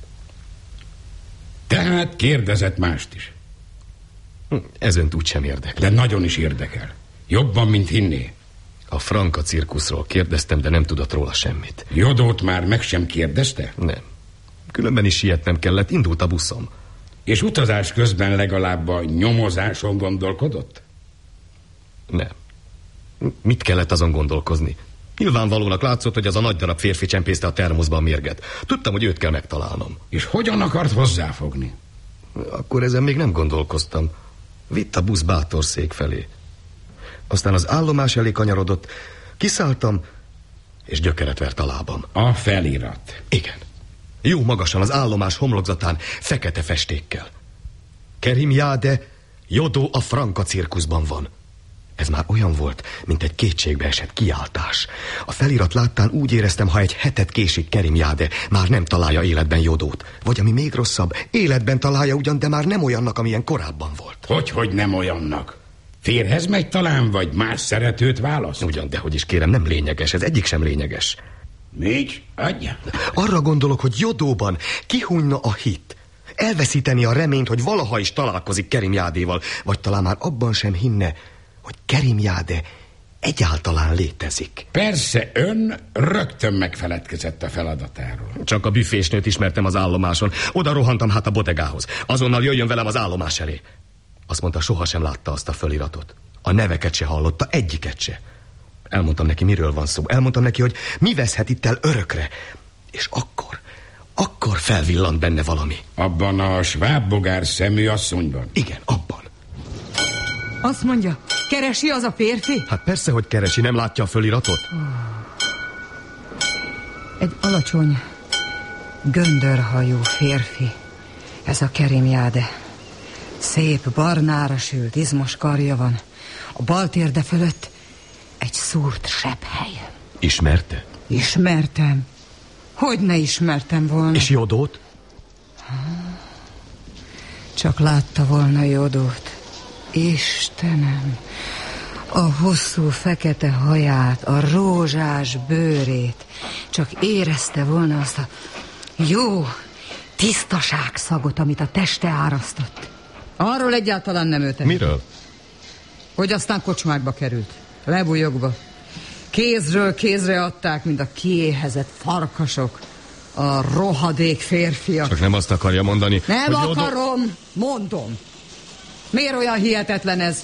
Tehát kérdezett mást is. Ez önt úgysem érdekel. De nagyon is érdekel. Jobban, mint hinné. A Franka cirkuszról kérdeztem, de nem tudott róla semmit. Jodót már meg sem kérdezte? Nem. Különben is sietnem kellett, indult a buszom. És utazás közben legalább a nyomozáson gondolkodott? Nem. Mit kellett azon gondolkozni? Nyilvánvalónak látszott, hogy az a nagy darab férfi csempészte a termoszba a mérget. Tudtam, hogy őt kell megtalálnom. És hogyan akart hozzáfogni? Akkor ezen még nem gondolkoztam. Vitt a busz Bátorszék felé. Aztán az állomás elé kanyarodott, kiszálltam, és gyökeret vert a lábam. A felirat. Igen. Jó magasan az állomás homlokzatán, fekete festékkel. Kerim Jáde, Jodó a Franka cirkuszban van. Ez már olyan volt, mint egy kétségbeesett kiáltás. A felirat láttán úgy éreztem, ha egy hetet késik Kerimjade, már nem találja életben Jodót. Vagy ami még rosszabb, életben találja ugyan, de már nem olyannak, amilyen korábban volt. Hogy nem olyannak? Férhez megy talán, vagy más szeretőt választ? Ugyan, dehogy is kérem, nem lényeges, ez egyik sem lényeges. Nincs? Adja. Arra gondolok, hogy Jodóban kihújna a hit. Elveszíteni a reményt, hogy valaha is találkozik Kerimjádéval, vagy talán már abban sem hinne, hogy Kerimjáde egyáltalán létezik. Persze, ön rögtön megfeledkezett a feladatáról. Csak a büfésnőt ismertem az állomáson. Oda rohantam hát a bodegához. Azonnal jöjjön velem az állomás elé. Azt mondta, sohasem látta azt a föliratot. A neveket se hallotta, egyiket se. Elmondtam neki, miről van szó. Elmondtam neki, hogy mi veszhet itt el örökre. És akkor felvillant benne valami. Abban a svábbogár szemű asszonyban? Igen, abban. Azt mondja, keresi az a férfi? Hát persze, hogy keresi, nem látja a föliratot. Egy alacsony, göndörhajú férfi. Ez a Kerimjade. Szép, barnára sült, izmos karja van. A bal térde fölött egy szúrt sebhely. Ismerte? Ismertem. Hogy ne ismertem volna? És Jodót? Csak látta volna Jodót. Istenem, a hosszú fekete haját, a rózsás bőrét. Csak érezte volna azt a jó tisztaságszagot, amit a teste árasztott. Arról egyáltalán nem őt. Miről? Hogy aztán kocsmákba került, lebújogva. Kézről kézre adták, mint a kiéhezett farkasok, a rohadék férfiak. Csak nem azt akarja mondani, nem hogy akarom, mondom. Miért olyan hihetetlen ez?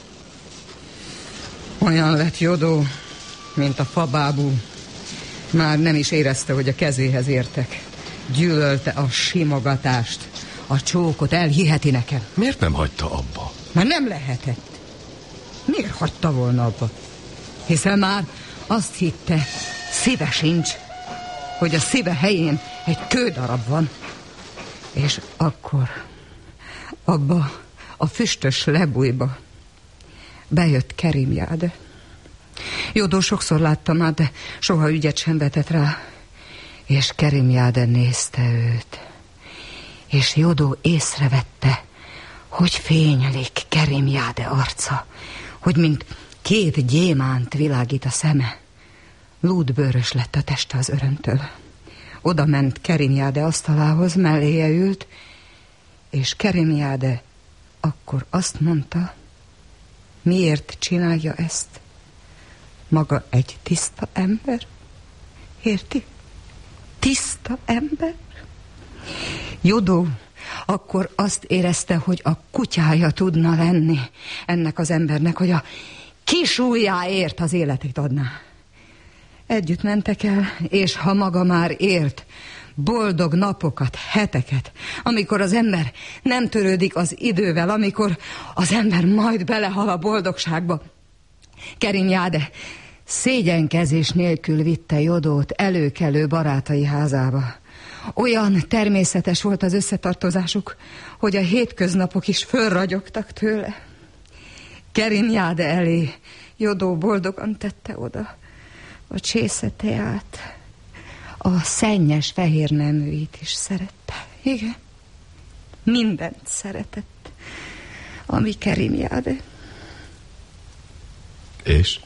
Olyan lett Jodó, mint a fabábú. Már nem is érezte, hogy a kezéhez értek. Gyűlölte a simogatást, a csókot, elhiheti nekem. Miért nem hagyta abba? Mert nem lehetett. Miért hagyta volna abba? Hiszen már azt hitte, szíve sincs, hogy a szíve helyén egy kődarab van. És akkor abba a füstös lebújba bejött Kerimjade. Jodó sokszor láttam már, de soha ügyet sem vetett rá. És Kerimjade nézte őt. És Jodó észrevette, hogy fénylik Kerimjade arca, hogy mint két gyémánt világít a szeme. Lúdbőrös lett a teste az örömtől. Oda ment Kerimjade asztalához, melléje ült, és Kerimjade akkor azt mondta, miért csinálja ezt? Maga egy tiszta ember? Érti? Tiszta ember? Jodó akkor azt érezte, hogy a kutyája tudna lenni ennek az embernek, hogy a kisujjáért az életét adná. Együtt mentek el, és ha maga már élt boldog napokat, heteket, amikor az ember nem törődik az idővel, amikor az ember majd belehal a boldogságba. Kerimjade szégyenkezés nélkül vitte Jodót előkelő barátai házába. Olyan természetes volt az összetartozásuk, hogy a hétköznapok is fölragyogtak tőle. Kerimjade elé Jodó boldogan tette oda a csésze teát. A szennyes fehér neműit is szerette. Igen, mindent szeretett, ami Kerimjade. És?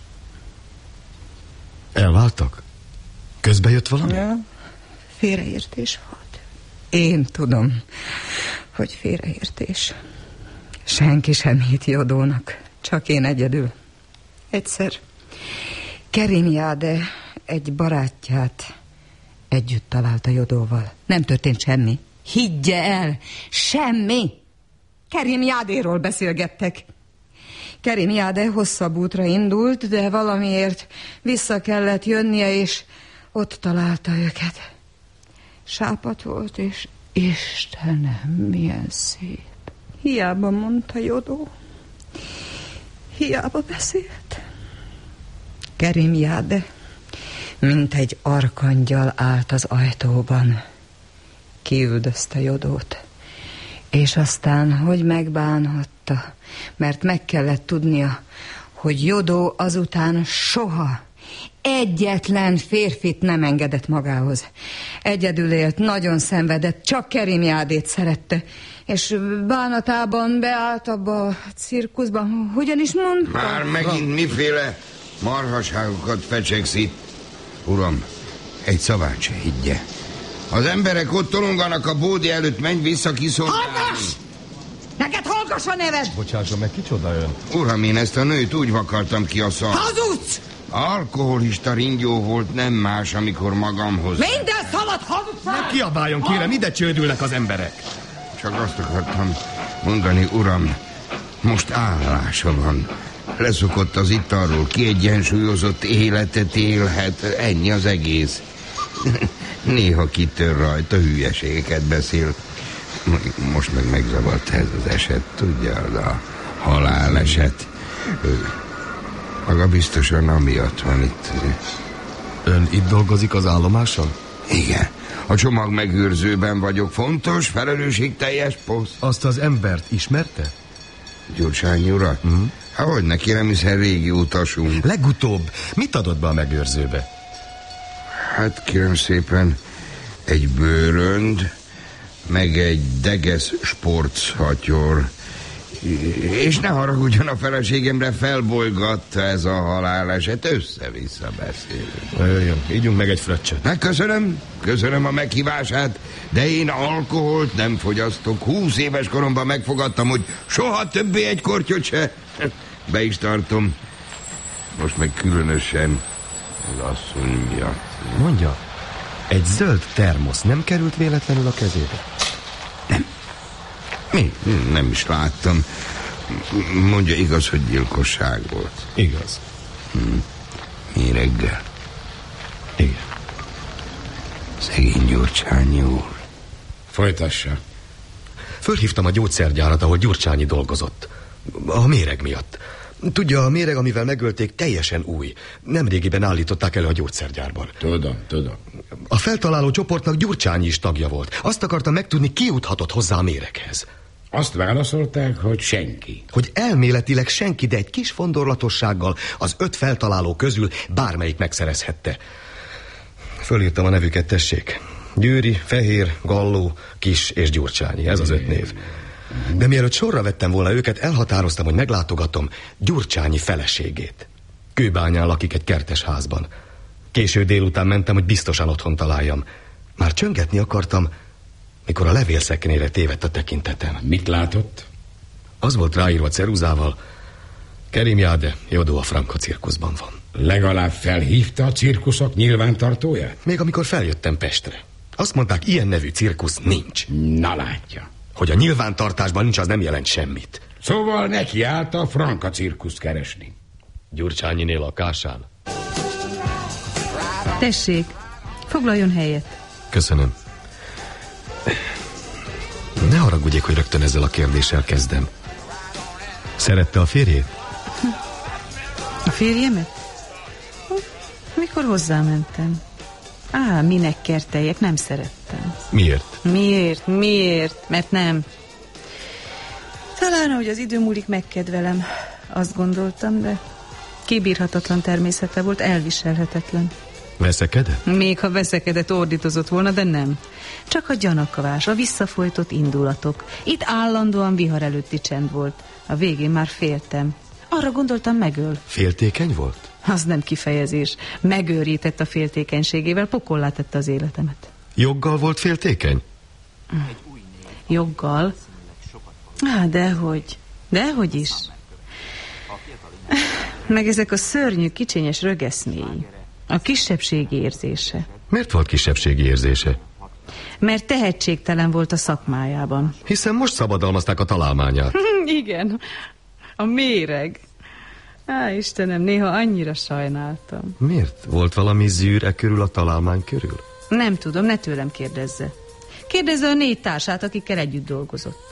Elváltak? Közbe jött valami? Ja, félreértés volt. Én tudom, hogy félreértés. Senki sem hitt Jodónak, csak én egyedül. Egyszer Kerimjade egy barátját együtt találta Jodóval. Nem történt semmi. Higgye el, semmi. Kerimjádéról beszélgettek. Kerimjade hosszabb útra indult, de valamiért vissza kellett jönnie, és ott találta őket. Sápadt volt, és Istenem, milyen szép. Hiába mondta Jodó. Hiába beszélt. Kerimjade, mint egy arkangyal állt az ajtóban. Kiüldözte Jodót. És aztán, hogy megbánhatta, mert meg kellett tudnia, hogy Jodó azután soha egyetlen férfit nem engedett magához. Egyedül élt, nagyon szenvedett, csak Kerimjádét szerette, és bánatában beállt abba a cirkuszba. Hogyan is mondta? Már megint miféle marhaságokat fecsegsz itt. Uram, egy szavát se higgye. Az emberek ott tolonganak a bódi előtt, menj vissza kiszolgálni. Hallgass! Neked hallgass a neved! Bocsásson meg, kicsoda ön? Uram, én ezt a nőt úgy vakartam ki a szar. Hazudsz! Alkoholista ringyó volt, nem más, amikor magamhoz... Minden szavat hazudsz! Ne kiabáljon, kérem, ide csődülnek az emberek. Csak azt akartam mondani, uram, most állása van. Leszokott az italról, kiegyensúlyozott életet élhet, ennyi az egész. Néha kitör rajta, hülyeségeket beszél. Most meg megzavart ez az eset, tudja, az a haláleset. Maga biztosan amiatt van itt. Ön itt dolgozik az állomáson? Igen. A csomagmegőrzőben vagyok. Fontos, felelősségteljes poszt. Azt az embert ismerte? Gyurcsány urat? Hogy neki, nem hiszen régi utasunk. Legutóbb mit adott be a megőrzőbe? Hát kérem szépen, egy bőrönd, meg egy Deges sportszatyor. És ne haragudjon, a feleségemre, felbolygatta ez a haláleset, össze-vissza beszél. Jöjjön, ígyunk meg egy fröccsöt. Köszönöm a meghívását, de én alkoholt nem fogyasztok. 20 éves koromban megfogadtam, hogy soha többé egy kortyot se. Be is tartom. Most meg különösen az asszony miatt. Mondja, egy zöld termosz nem került véletlenül a kezébe? Nem is láttam. Mondja, igaz, hogy gyilkosság volt? Igaz. Mi reggel? Igen. Szegény Gyurcsányi úr. Folytassa. Fölhívtam a gyógyszergyárat, ahol Gyurcsányi dolgozott. A méreg miatt. Tudja, a méreg, amivel megölték, teljesen új. Nemrégiben állították elő a gyógyszergyárban. Tudom. A feltaláló csoportnak Gyurcsányi is tagja volt. Azt akartam megtudni, ki juthatott hozzá a méreghez. Azt válaszolták, hogy senki. Hogy elméletileg senki, de egy kis fondorlatossággal az 5 feltaláló közül bármelyik megszerezhette. Fölírtam a nevüket, tessék. Győri, Fehér, Galló, Kis és Gyurcsányi. Ez az 5 név. De mielőtt sorra vettem volna őket, elhatároztam, hogy meglátogatom Gyurcsányi feleségét. Kőbányán lakik egy kertes házban. Késő délután mentem, hogy biztosan otthon találjam. Már csöngetni akartam, mikor a levélszekrényre tévedt a tekintetem. Mit látott? Az volt ráírva ceruzával: Kerimjáde, Jodó a Franco cirkuszban van. Legalább felhívta a cirkuszok nyilvántartóját? Még amikor feljöttem Pestre. Azt mondták, ilyen nevű cirkusz nincs. Na látja. Hogy a nyilvántartásban nincs, az nem jelent semmit. Szóval neki állt a Franca cirkuszt keresni. Gyurcsányiné lakásán. Tessék, foglaljon helyet. Köszönöm. Ne haragudjék, hogy rögtön ezzel a kérdéssel kezdem. Szerette a férjét? A férjemet? Mikor hozzámentem? Minek kerteljek, nem szerettem. Miért? Miért? Mert nem. Talán, ahogy az idő múlik, megkedvelem. Azt gondoltam, de kibírhatatlan természete volt, elviselhetetlen. Veszekedett? Még ha veszekedett, ordítozott volna, de nem. Csak a gyanakvás, a visszafolytott indulatok. Itt állandóan vihar előtti csend volt. A végén már féltem. Arra gondoltam, megöl. Féltékeny volt? Az nem kifejezés. Megőrített a féltékenységével, pokollá tette az életemet. Joggal volt féltékeny? Joggal? Dehogy is. Meg ezek a szörnyű, kicsinyes rögeszméi. A kisebbségi érzése. Miért volt kisebbségi érzése? Mert tehetségtelen volt a szakmájában. Hiszen most szabadalmazták a találmányát. Igen, a méreg. Istenem, néha annyira sajnáltam. Miért? Volt valami zűr körül a találmány körül? Nem tudom, ne tőlem kérdezze. Kérdezze a 4 társát, akikkel együtt dolgozott.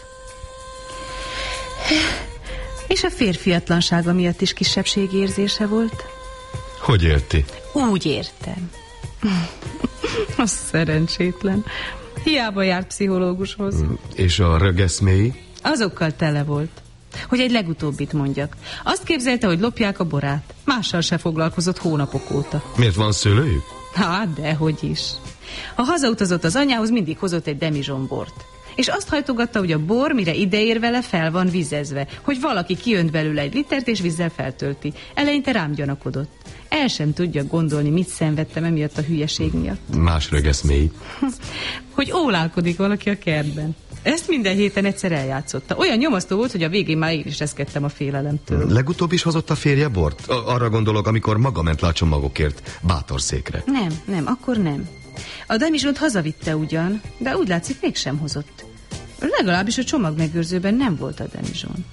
És a férfiatlansága miatt is kisebbségi érzése volt? Hogy érti? Úgy értem. Az szerencsétlen. Hiába járt pszichológushoz. És a rögeszméi? Azokkal tele volt. Hogy egy legutóbbit mondjak. Azt képzelte, hogy lopják a borát. Mással se foglalkozott hónapok óta. Miért van szőlőjük? Hát, dehogy is. Ha hazautazott az anyához, mindig hozott egy demizsombort. És azt hajtogatta, hogy a bor, mire ideér vele, fel van vizezve, hogy valaki kiönt belőle egy litert és vízzel feltölti. Eleinte rám gyanakodott. El sem tudja gondolni, mit szenvedtem emiatt a hülyeség miatt. Más rögesz még. Hogy ólálkodik valaki a kertben. Ezt minden héten egyszer eljátszotta. Olyan nyomasztó volt, hogy a végén már én is reszkedtem a félelemtől. Legutóbb is hozott a férje bort? Arra gondolok, amikor maga ment le a csomagokért bátorszékre. Nem, akkor nem. A demizsont hazavitte ugyan, de úgy látszik mégsem hozott. Legalábbis a csomagmegőrzőben nem volt a demizson.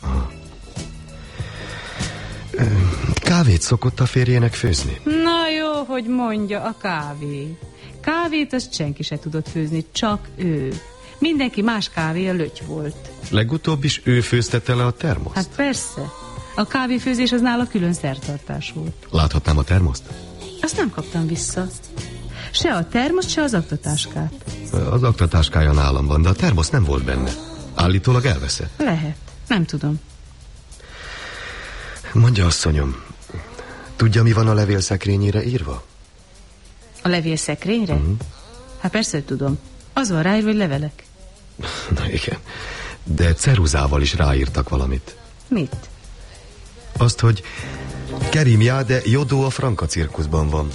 Kávét szokott a férjének főzni? Na jó, hogy mondja, a kávé. Kávét azt senki se tudott főzni, csak ő. Mindenki más kávéja löty volt. Legutóbb is ő főztette le a termoszt? Hát persze. A kávéfőzés az nála külön szertartás volt. Láthatnám a termoszt? Azt nem kaptam vissza. Se a termoszt, se az aktatáskát. Az aktatáskája nálam van, de a termosz nem volt benne. Állítólag elveszett. Lehet, nem tudom. Mondja, asszonyom, tudja, mi van a levélszekrényére írva? A levélszekrényre? Hát persze, hogy tudom. Az van ráírva, hogy levelek. Na igen, de ceruzával is ráírtak valamit. Mit? Azt, hogy Kerim Jáde Jodó a Franka cirkuszban van.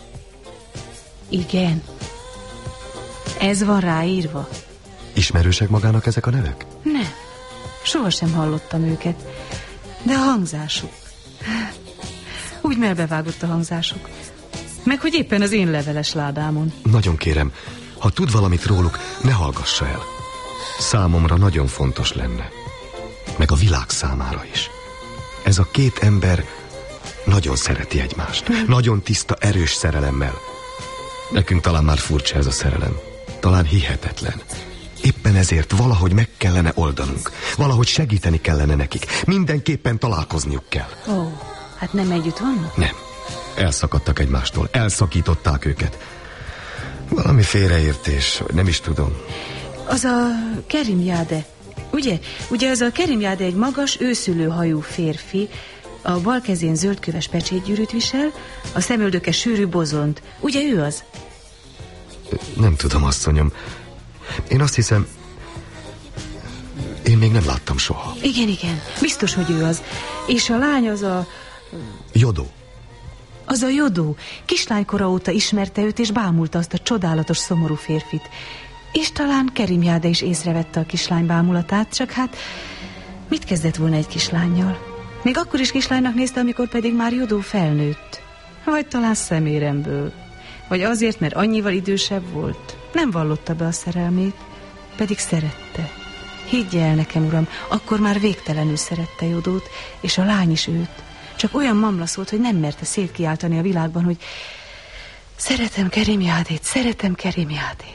Igen. Ez van ráírva. Ismerősek magának ezek a nevek? Nem. Sohasem hallottam őket. De a hangzásuk. Úgy melbevágott a hangzásuk. Meg hogy éppen az én leveles ládámon. Nagyon kérem, ha tud valamit róluk, ne hallgassa el. Számomra nagyon fontos lenne. Meg a világ számára is. Ez a két ember nagyon szereti egymást. Nagyon tiszta, erős szerelemmel. Nekünk talán már furcsa ez a szerelem. Talán hihetetlen. Éppen ezért valahogy meg kellene oldanunk. Valahogy segíteni kellene nekik. Mindenképpen találkozniuk kell. Ó, hát nem együtt vannak? Nem. Elszakadtak egymástól. Elszakították őket. Valami félreértés, nem is tudom. Az a Kerim Jáde. Ugye az a Kerim Jáde egy magas, őszülő hajú férfi, a bal kezén zöldköves pecsétgyűrűt visel, a szemöldöke sűrű bozont. Ugye ő az? Nem tudom, asszonyom. Én azt hiszem, én még nem láttam soha. Igen, biztos, hogy ő az. És a lány az a... Jodó. Az a Jodó. Kislánykora óta ismerte őt, és bámulta azt a csodálatos, szomorú férfit. És talán Kerim Jáde is észrevette a kislány bámulatát, csak hát mit kezdett volna egy kislánnyal? Még akkor is kislánynak nézte, amikor pedig már Jodó felnőtt. Vagy talán szeméremből. Vagy azért, mert annyival idősebb volt. Nem vallotta be a szerelmét, pedig szerette. Higgye el nekem, uram, akkor már végtelenül szerette Jodót, és a lány is őt. Csak olyan mamlaszolt, hogy nem merte szétkiáltani a világban, hogy szeretem Kerim Jádét, szeretem Kerim Jádét.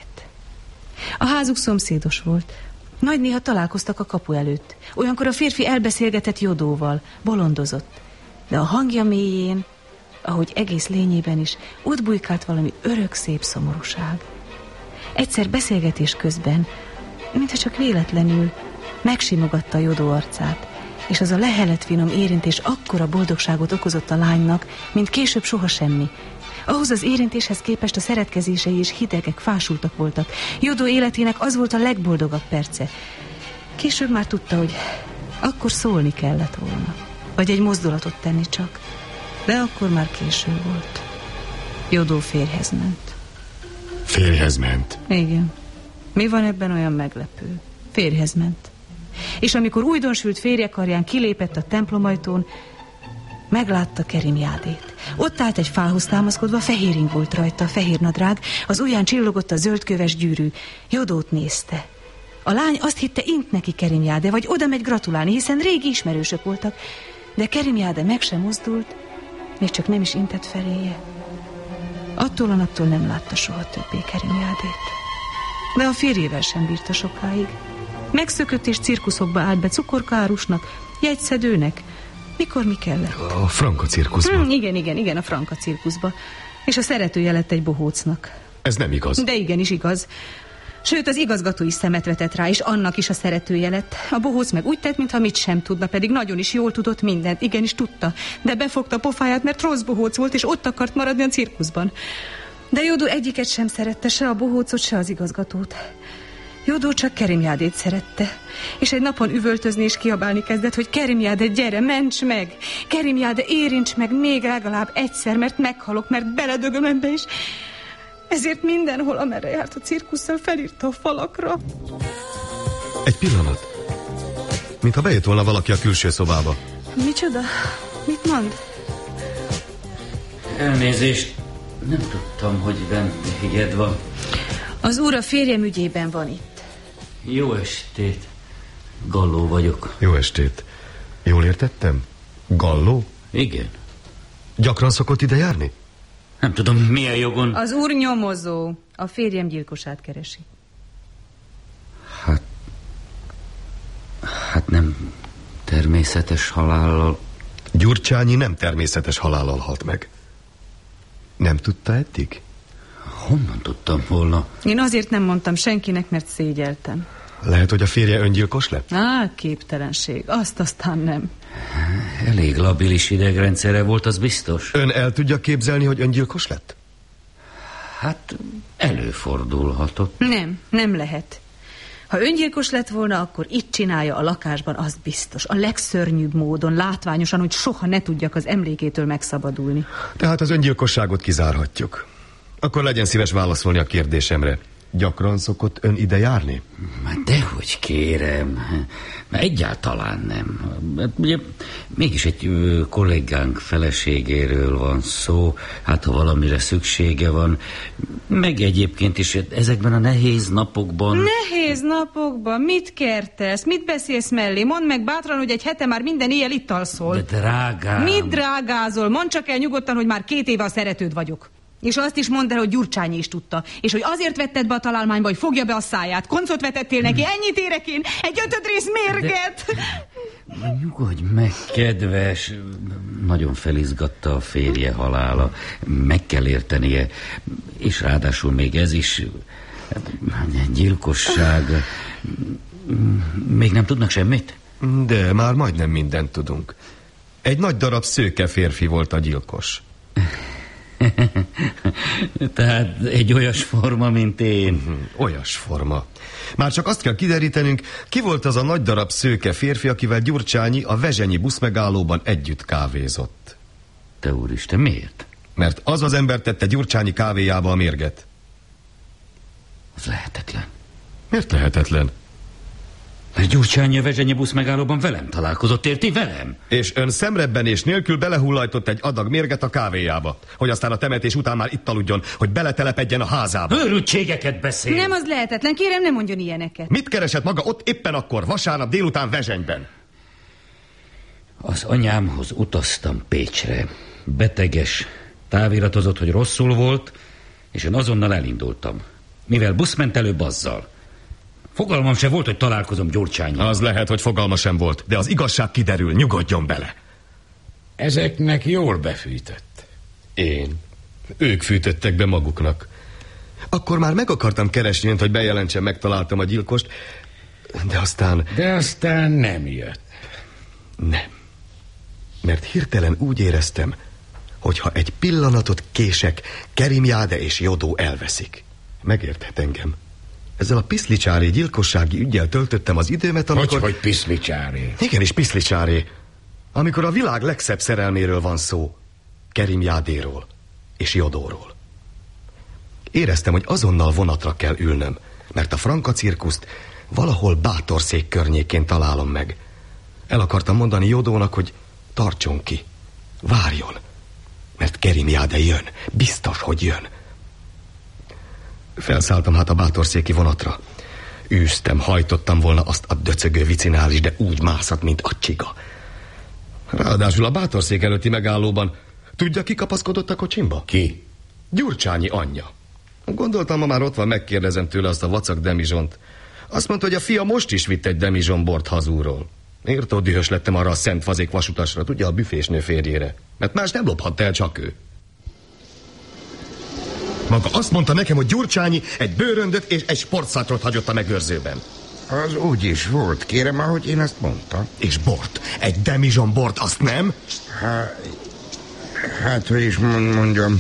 A házuk szomszédos volt. Nagy néha találkoztak a kapu előtt. Olyankor a férfi elbeszélgetett Jodóval, bolondozott. De a hangja mélyén, ahogy egész lényében is, ott bujkált valami örök szép szomorúság. Egyszer beszélgetés közben, mintha csak véletlenül, megsimogatta Jodó arcát, és az a lehelet finom érintés akkora boldogságot okozott a lánynak, mint később soha semmi. Ahhoz az érintéshez képest a szeretkezései és hidegek, fásultak voltak. Jodó életének az volt a legboldogabb perce. Később már tudta, hogy akkor szólni kellett volna, vagy egy mozdulatot tenni csak. De akkor már késő volt. Jodó férjhez ment. Férjhez ment? Igen. Mi van ebben olyan meglepő? Férjhez ment. És amikor újdonsült férjekarján kilépett a templomajtón, meglátta Kerim Jádét. Ott állt egy fához támaszkodva, fehér ing volt rajta, fehér nadrág, az ujján csillogott a zöldköves gyűrű. Jodót nézte. A lány azt hitte, int neki Kerim Jáde, vagy oda megy gratulálni, hiszen régi ismerősök voltak. De Kerim Jáde meg sem mozdult, még csak nem is intett feléje. Attól a naptól nem látta soha többé Kerim Jádét. De a férjével sem bírta sokáig. Megszökött és cirkuszokba állt be cukorkárusnak, jegyszedőnek, mikor mi kellett. A Franka cirkuszban? Igen, a Franka cirkuszba. És a szeretője lett egy bohócnak. Ez nem igaz. De igenis igaz. Sőt, az igazgató is szemet vetett rá, és annak is a szeretője lett. A bohóc meg úgy tett, mintha mit sem tudna, pedig nagyon is jól tudott mindent. Igenis tudta, de befogta a pofáját, mert rossz bohóc volt, és ott akart maradni a cirkuszban. De Jodó egyiket sem szerette, se a bohócot, se az igazgatót. Jodó csak Kerimjádét szerette, és egy napon üvöltözni és kiabálni kezdett, hogy Kerimjáde, gyere, ments meg! Kerimjáde, érints meg még legalább egyszer, mert meghalok, mert beledögöm ebbe is. Ezért mindenhol, amerre járt a cirkusszal, felírta a falakra. Egy pillanat. Mintha bejött volna valaki a külső szobába. Micsoda? Mit mond? Elnézést, nem tudtam, hogy vendéged van. Az úr a férjem ügyében van itt. Jó estét. Galló vagyok. Jó estét. Jól értettem? Galló? Igen. Gyakran szokott ide járni? Nem tudom, milyen jogon. Az úr nyomozó. A férjem gyilkosát keresi. Hát nem természetes halállal. Gyurcsányi nem természetes halállal halt meg. Nem tudta eddig? Honnan tudtam volna? Én azért nem mondtam senkinek, mert szégyeltem. Lehet, hogy a férje öngyilkos lett? Képtelenség. Azt aztán nem. Elég labilis idegrendszere volt, az biztos. Ön el tudja képzelni, hogy öngyilkos lett? Hát előfordulhatott. Nem lehet. Ha öngyilkos lett volna, akkor itt csinálja a lakásban, az biztos. A legszörnyűbb módon, látványosan, hogy soha ne tudjak az emlékétől megszabadulni. Tehát az öngyilkosságot kizárhatjuk. Akkor legyen szíves válaszolni a kérdésemre. Gyakran szokott ön ide járni? Dehogy kérem. Egyáltalán nem. Ugye, mégis egy kollégánk feleségéről van szó, hát ha valamire szüksége van. Meg egyébként is ezekben a nehéz napokban... Nehéz napokban? Mit kertesz? Mit beszélsz mellé? Mondd meg bátran, hogy egy hete már minden éjjel itt alszol. De drágám... Mit drágázol? Mondd csak el nyugodtan, hogy már 2 éve a szeretőd vagyok. És azt is mondd el, hogy Gyurcsányi is tudta. És hogy azért vetted be a találmányba, hogy fogja be a száját. Koncot vetettél neki, ennyit érek én, egy 5. rész mérget. De nyugodj meg, kedves. Nagyon felizgatta a férje halála. Meg kell értenie. És ráadásul még ez is gyilkosság. Még nem tudnak semmit? De már majdnem mindent tudunk. Egy nagy darab szőke férfi volt a gyilkos. Tehát egy olyas forma, mint én. Olyas forma. Már csak azt kell kiderítenünk, ki volt az a nagy darab szőke férfi, akivel Gyurcsányi a vezsenyi buszmegállóban együtt kávézott. Te úristen, miért? Mert az az ember tette Gyurcsányi kávéjába a mérget. Az lehetetlen. Miért lehetetlen? Mert Gyurcsányi a vezsenyi buszmegállóban velem találkozott, érti? Velem? És ön szemrebbenés nélkül belehullajtott egy adag mérget a kávéjába, hogy aztán a temetés után már itt aludjon, hogy beletelepedjen a házába. Őrültségeket beszél. Nem, az lehetetlen, kérem, nem mondjon ilyeneket. Mit keresett maga ott éppen akkor, vasárnap délután Vezsenyben? Az anyámhoz utaztam Pécsre. Beteges, táviratozott, hogy rosszul volt, és én azonnal elindultam. Mivel busz ment előbb azzal. Fogalmam sem volt, hogy találkozom Gyurcsánnyal. Az lehet, hogy fogalma sem volt, de az igazság kiderül, nyugodjon bele. Ezeknek jól befűtött. Én? Ők fűtöttek be maguknak. Akkor már meg akartam keresni önt, hogy bejelentsem, megtaláltam a gyilkost, de aztán nem jött. Nem. Mert hirtelen úgy éreztem, hogy ha egy pillanatot kések, Kerimjáde és Jodó elveszik. Megérthet engem. Ezzel a piszlicsári gyilkossági üggyel töltöttem az időmet, amikor... Hogy piszlicsári? Igenis, piszlicsári. Amikor a világ legszebb szerelméről van szó. Kerimjádéról és Jodóról. Éreztem, hogy azonnal vonatra kell ülnöm, mert a Franka cirkuszt valahol Bátorszék környékén találom meg. El akartam mondani Jodónak, hogy tartson ki, várjon, mert Kerimjáde jön, biztos, hogy jön. Felszálltam hát a bátorszéki vonatra. Űztem, hajtottam volna azt a döcögő vicinális, de úgy mászott, mint a csiga. Ráadásul a bátorszék előtti megállóban tudja, ki kapaszkodott a kocsimba? Ki? Gyurcsányi anyja. Gondoltam, ma már ott van, megkérdezem tőle azt a vacak demizsont. Azt mondta, hogy a fia most is vitt egy demizsonbort hazúról. Értó dühös lettem arra a szent fazék vasutasra, tudja, a büfésnő férjére. Mert más nem lophatta el, csak ő. Maga azt mondta nekem, hogy Gyurcsányi egy bőröndöt és egy sportszátrot hagyott a megőrzőben. Az úgy is volt, kérem, ahogy én azt mondtam. És bort? Egy demizson bort, azt nem? Hát, hogy is mondjam,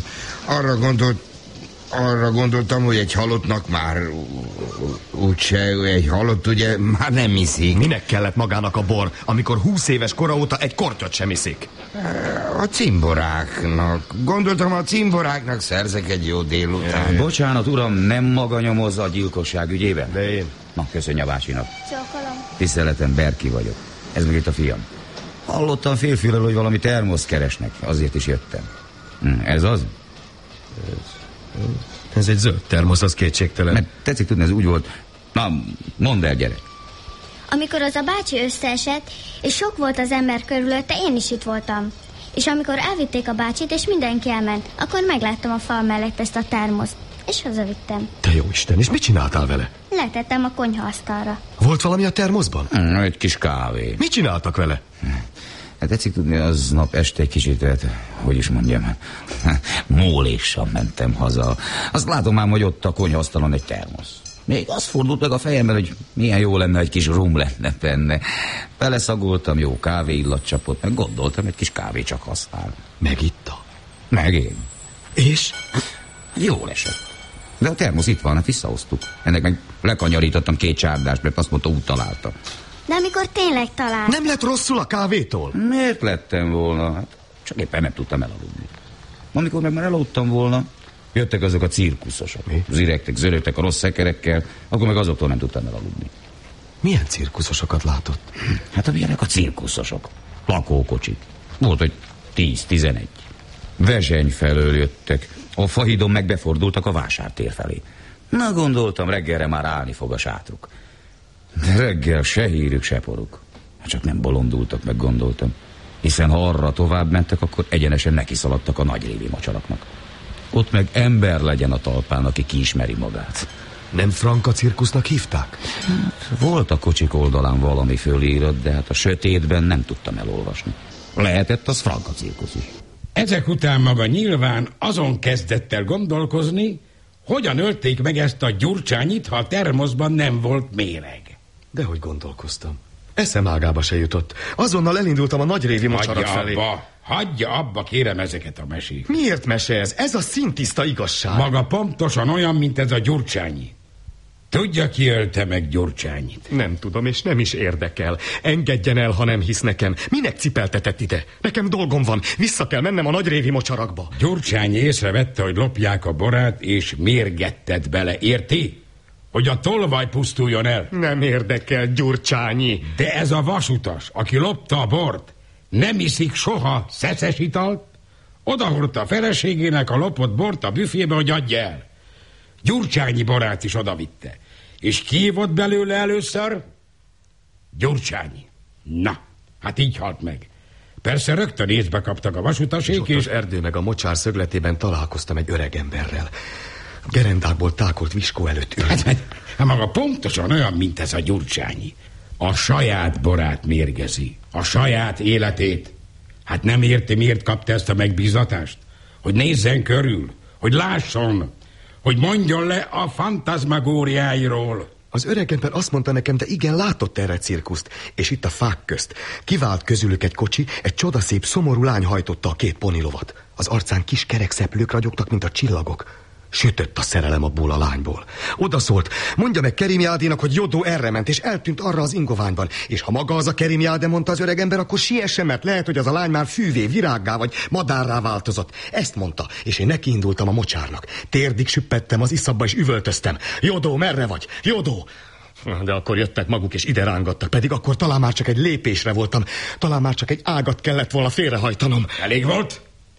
arra gondoltam, hogy egy halottnak már úgyse, egy halott ugye már nem iszik. Minek kellett magának a bor, amikor 20 éves kora óta egy kortyot sem iszik? A cimboráknak. Gondoltam, a cimboráknak szerzek egy jó délután. Bocsánat, uram, nem maga nyomozza a gyilkosság ügyében? De én. Na, köszönj a bácsinak. Csókolom. Tiszteletem, Berki vagyok. Ez meg itt a fiam. Hallottam félfülről, hogy valami termosz keresnek. Azért is jöttem. Ez az? Ez egy zöld termosz, az kétségtelen. Mert tetszik tudni, ez úgy volt. Na, mondd el, gyerek. Amikor az a bácsi összeesett, és sok volt az ember körülötte, én is itt voltam. És amikor elvitték a bácsit, és mindenki elment, akkor megláttam a fal mellett ezt a termoszt, és hazavittem. Te jó Isten, és mit csináltál vele? Letettem a konyhaasztalra. Volt valami a termoszban? Egy kis kávé. Mit csináltak vele? Hát tetszik tudni, aznap este egy kicsit, hogy is mondjam, móléssal mentem haza. Azt látom ám, hogy ott a konyhaasztalon egy termosz. Még az fordult meg a fejemben, hogy milyen jó lenne, egy kis rum lenne benne. Beleszagoltam, jó kávé illat csapott, meg gondoltam, egy kis kávé csak használ. Megitta? Meg én. És? Jól esett. De a termosz itt van, hát visszahoztuk. Ennek meg lekanyarítottam 2 csárdást, mert azt mondta, úgy találta. De amikor tényleg talált... Nem lett rosszul a kávétól? Miért lettem volna? Hát csak éppen nem tudtam elaludni. Amikor meg már elaludtam volna, jöttek azok a cirkuszosok. Ziregtek, zörögtek a rossz szekerekkel, akkor meg azoktól nem tudtam elaludni. Milyen cirkuszosokat látott? Hát amilyenek a cirkuszosok. Lakókocsik. Volt, hogy 10-11. Vezseny felől jöttek. A Fahidon meg befordultak a vásártér felé. Na, gondoltam, reggelre már állni fog a sátruk. De reggel se hírük, se poruk. Csak nem bolondultak, meg gondoltam. Hiszen ha arra tovább mentek, akkor egyenesen nekiszaladtak a nagyrévi mocsaraknak. Ott meg ember legyen a talpán, aki kiismeri magát. Nem Franka cirkusznak hívták? Volt a kocsik oldalán valami fölírott, de hát a sötétben nem tudtam elolvasni. Lehetett az Franka cirkusz is. Ezek után maga nyilván azon kezdett el gondolkozni, hogyan ölték meg ezt a Gyurcsányit, ha a termoszban nem volt méreg. Dehogy gondolkoztam. Eszem ágába se jutott. Azonnal elindultam a nagyrévi mocsarak felé. Hagyja abba, kérem, ezeket a mesék. Miért mese ez? Ez a szintiszta igazság. Maga pontosan olyan, mint ez a Gyurcsányi. Tudja, ki ölte meg Gyurcsányit? Nem tudom, és nem is érdekel. Engedjen el, ha nem hisz nekem. Minek cipeltetett ide? Nekem dolgom van. Vissza kell mennem a nagyrévi mocsarakba. Gyurcsányi észrevette, hogy lopják a borát, és mérgettet bele. Érti? Hogy a tolvaj pusztuljon el. Nem érdekel, Gyurcsányi. De ez a vasutas, aki lopta a bort, nem iszik soha szeszes italt, odahordta a feleségének a lopott bort a büfébe, hogy adja el. Gyurcsányi borát is odavitte. És ki hívott belőle először? Gyurcsányi. Na, hát így halt meg. Persze rögtön észbe kaptak a vasutasék, és... az erdő meg a mocsár szögletében találkoztam egy öreg emberrel. Gerendákból tákolt viskó előtt ült. Hát maga pontosan olyan, mint ez a Gyurcsányi. A saját borát mérgezi. A saját életét. Hát nem érti, miért kapta ezt a megbízatást? Hogy nézzen körül, hogy lásson, hogy mondjon le a fantazmagóriáiról. Az öreg ember azt mondta nekem, de igen, látott erre cirkuszt, és itt a fák közt. Kivált közülük egy kocsi, egy csodaszép, szomorú lány hajtotta a 2 ponilovat. Az arcán kis kerek szeplők ragyogtak, mint a csillagok. Sütött a szerelem abból a lányból. Oda szólt, mondja meg Kerimjádénak, hogy Jodó erre ment, és eltűnt arra az ingoványban. És ha maga az a Kerimjáde, mondta az öreg ember, akkor siessen, mert lehet, hogy az a lány már fűvé, virággá vagy madárrá változott. Ezt mondta, és én nekiindultam a mocsárnak. Térdig süppettem az iszabba, és üvöltöztem. Jodó, merre vagy? Jodó! De akkor jöttek maguk, és ide rángattak, pedig akkor talán már csak egy lépésre voltam. Talán már csak egy ágat kellett volna félrehajtanom. Elég volt?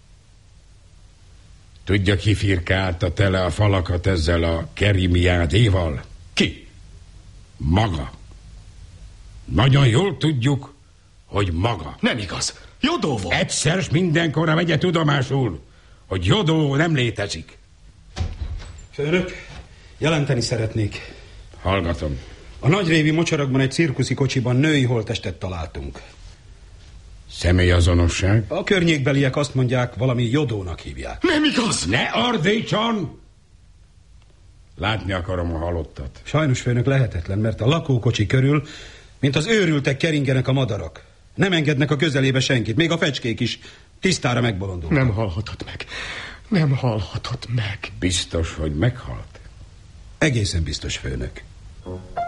Tudja, ki firkálta tele a falakat ezzel a Kerimjádéval? Ki? Maga. Nagyon jól tudjuk, hogy maga. Nem igaz. Jodó volt. Egyszer s mindenkorra vegye tudomásul, hogy Jodó nem létezik. Főnök, jelenteni szeretnék. Hallgatom. A nagyrévi mocsarakban egy cirkuszi kocsiban női holttestet találtunk. Személyazonosság? A környékbeliek azt mondják, valami Jodónak hívják. Nem igaz! Ne ordítson! Látni akarom a halottat. Sajnos, főnök, lehetetlen, mert a lakókocsi körül, mint az őrültek, keringenek a madarak. Nem engednek a közelébe senkit, még a fecskék is tisztára megbolondulnak. Nem halhatott meg. Nem halhatott meg. Biztos, hogy meghalt? Egészen biztos, főnök.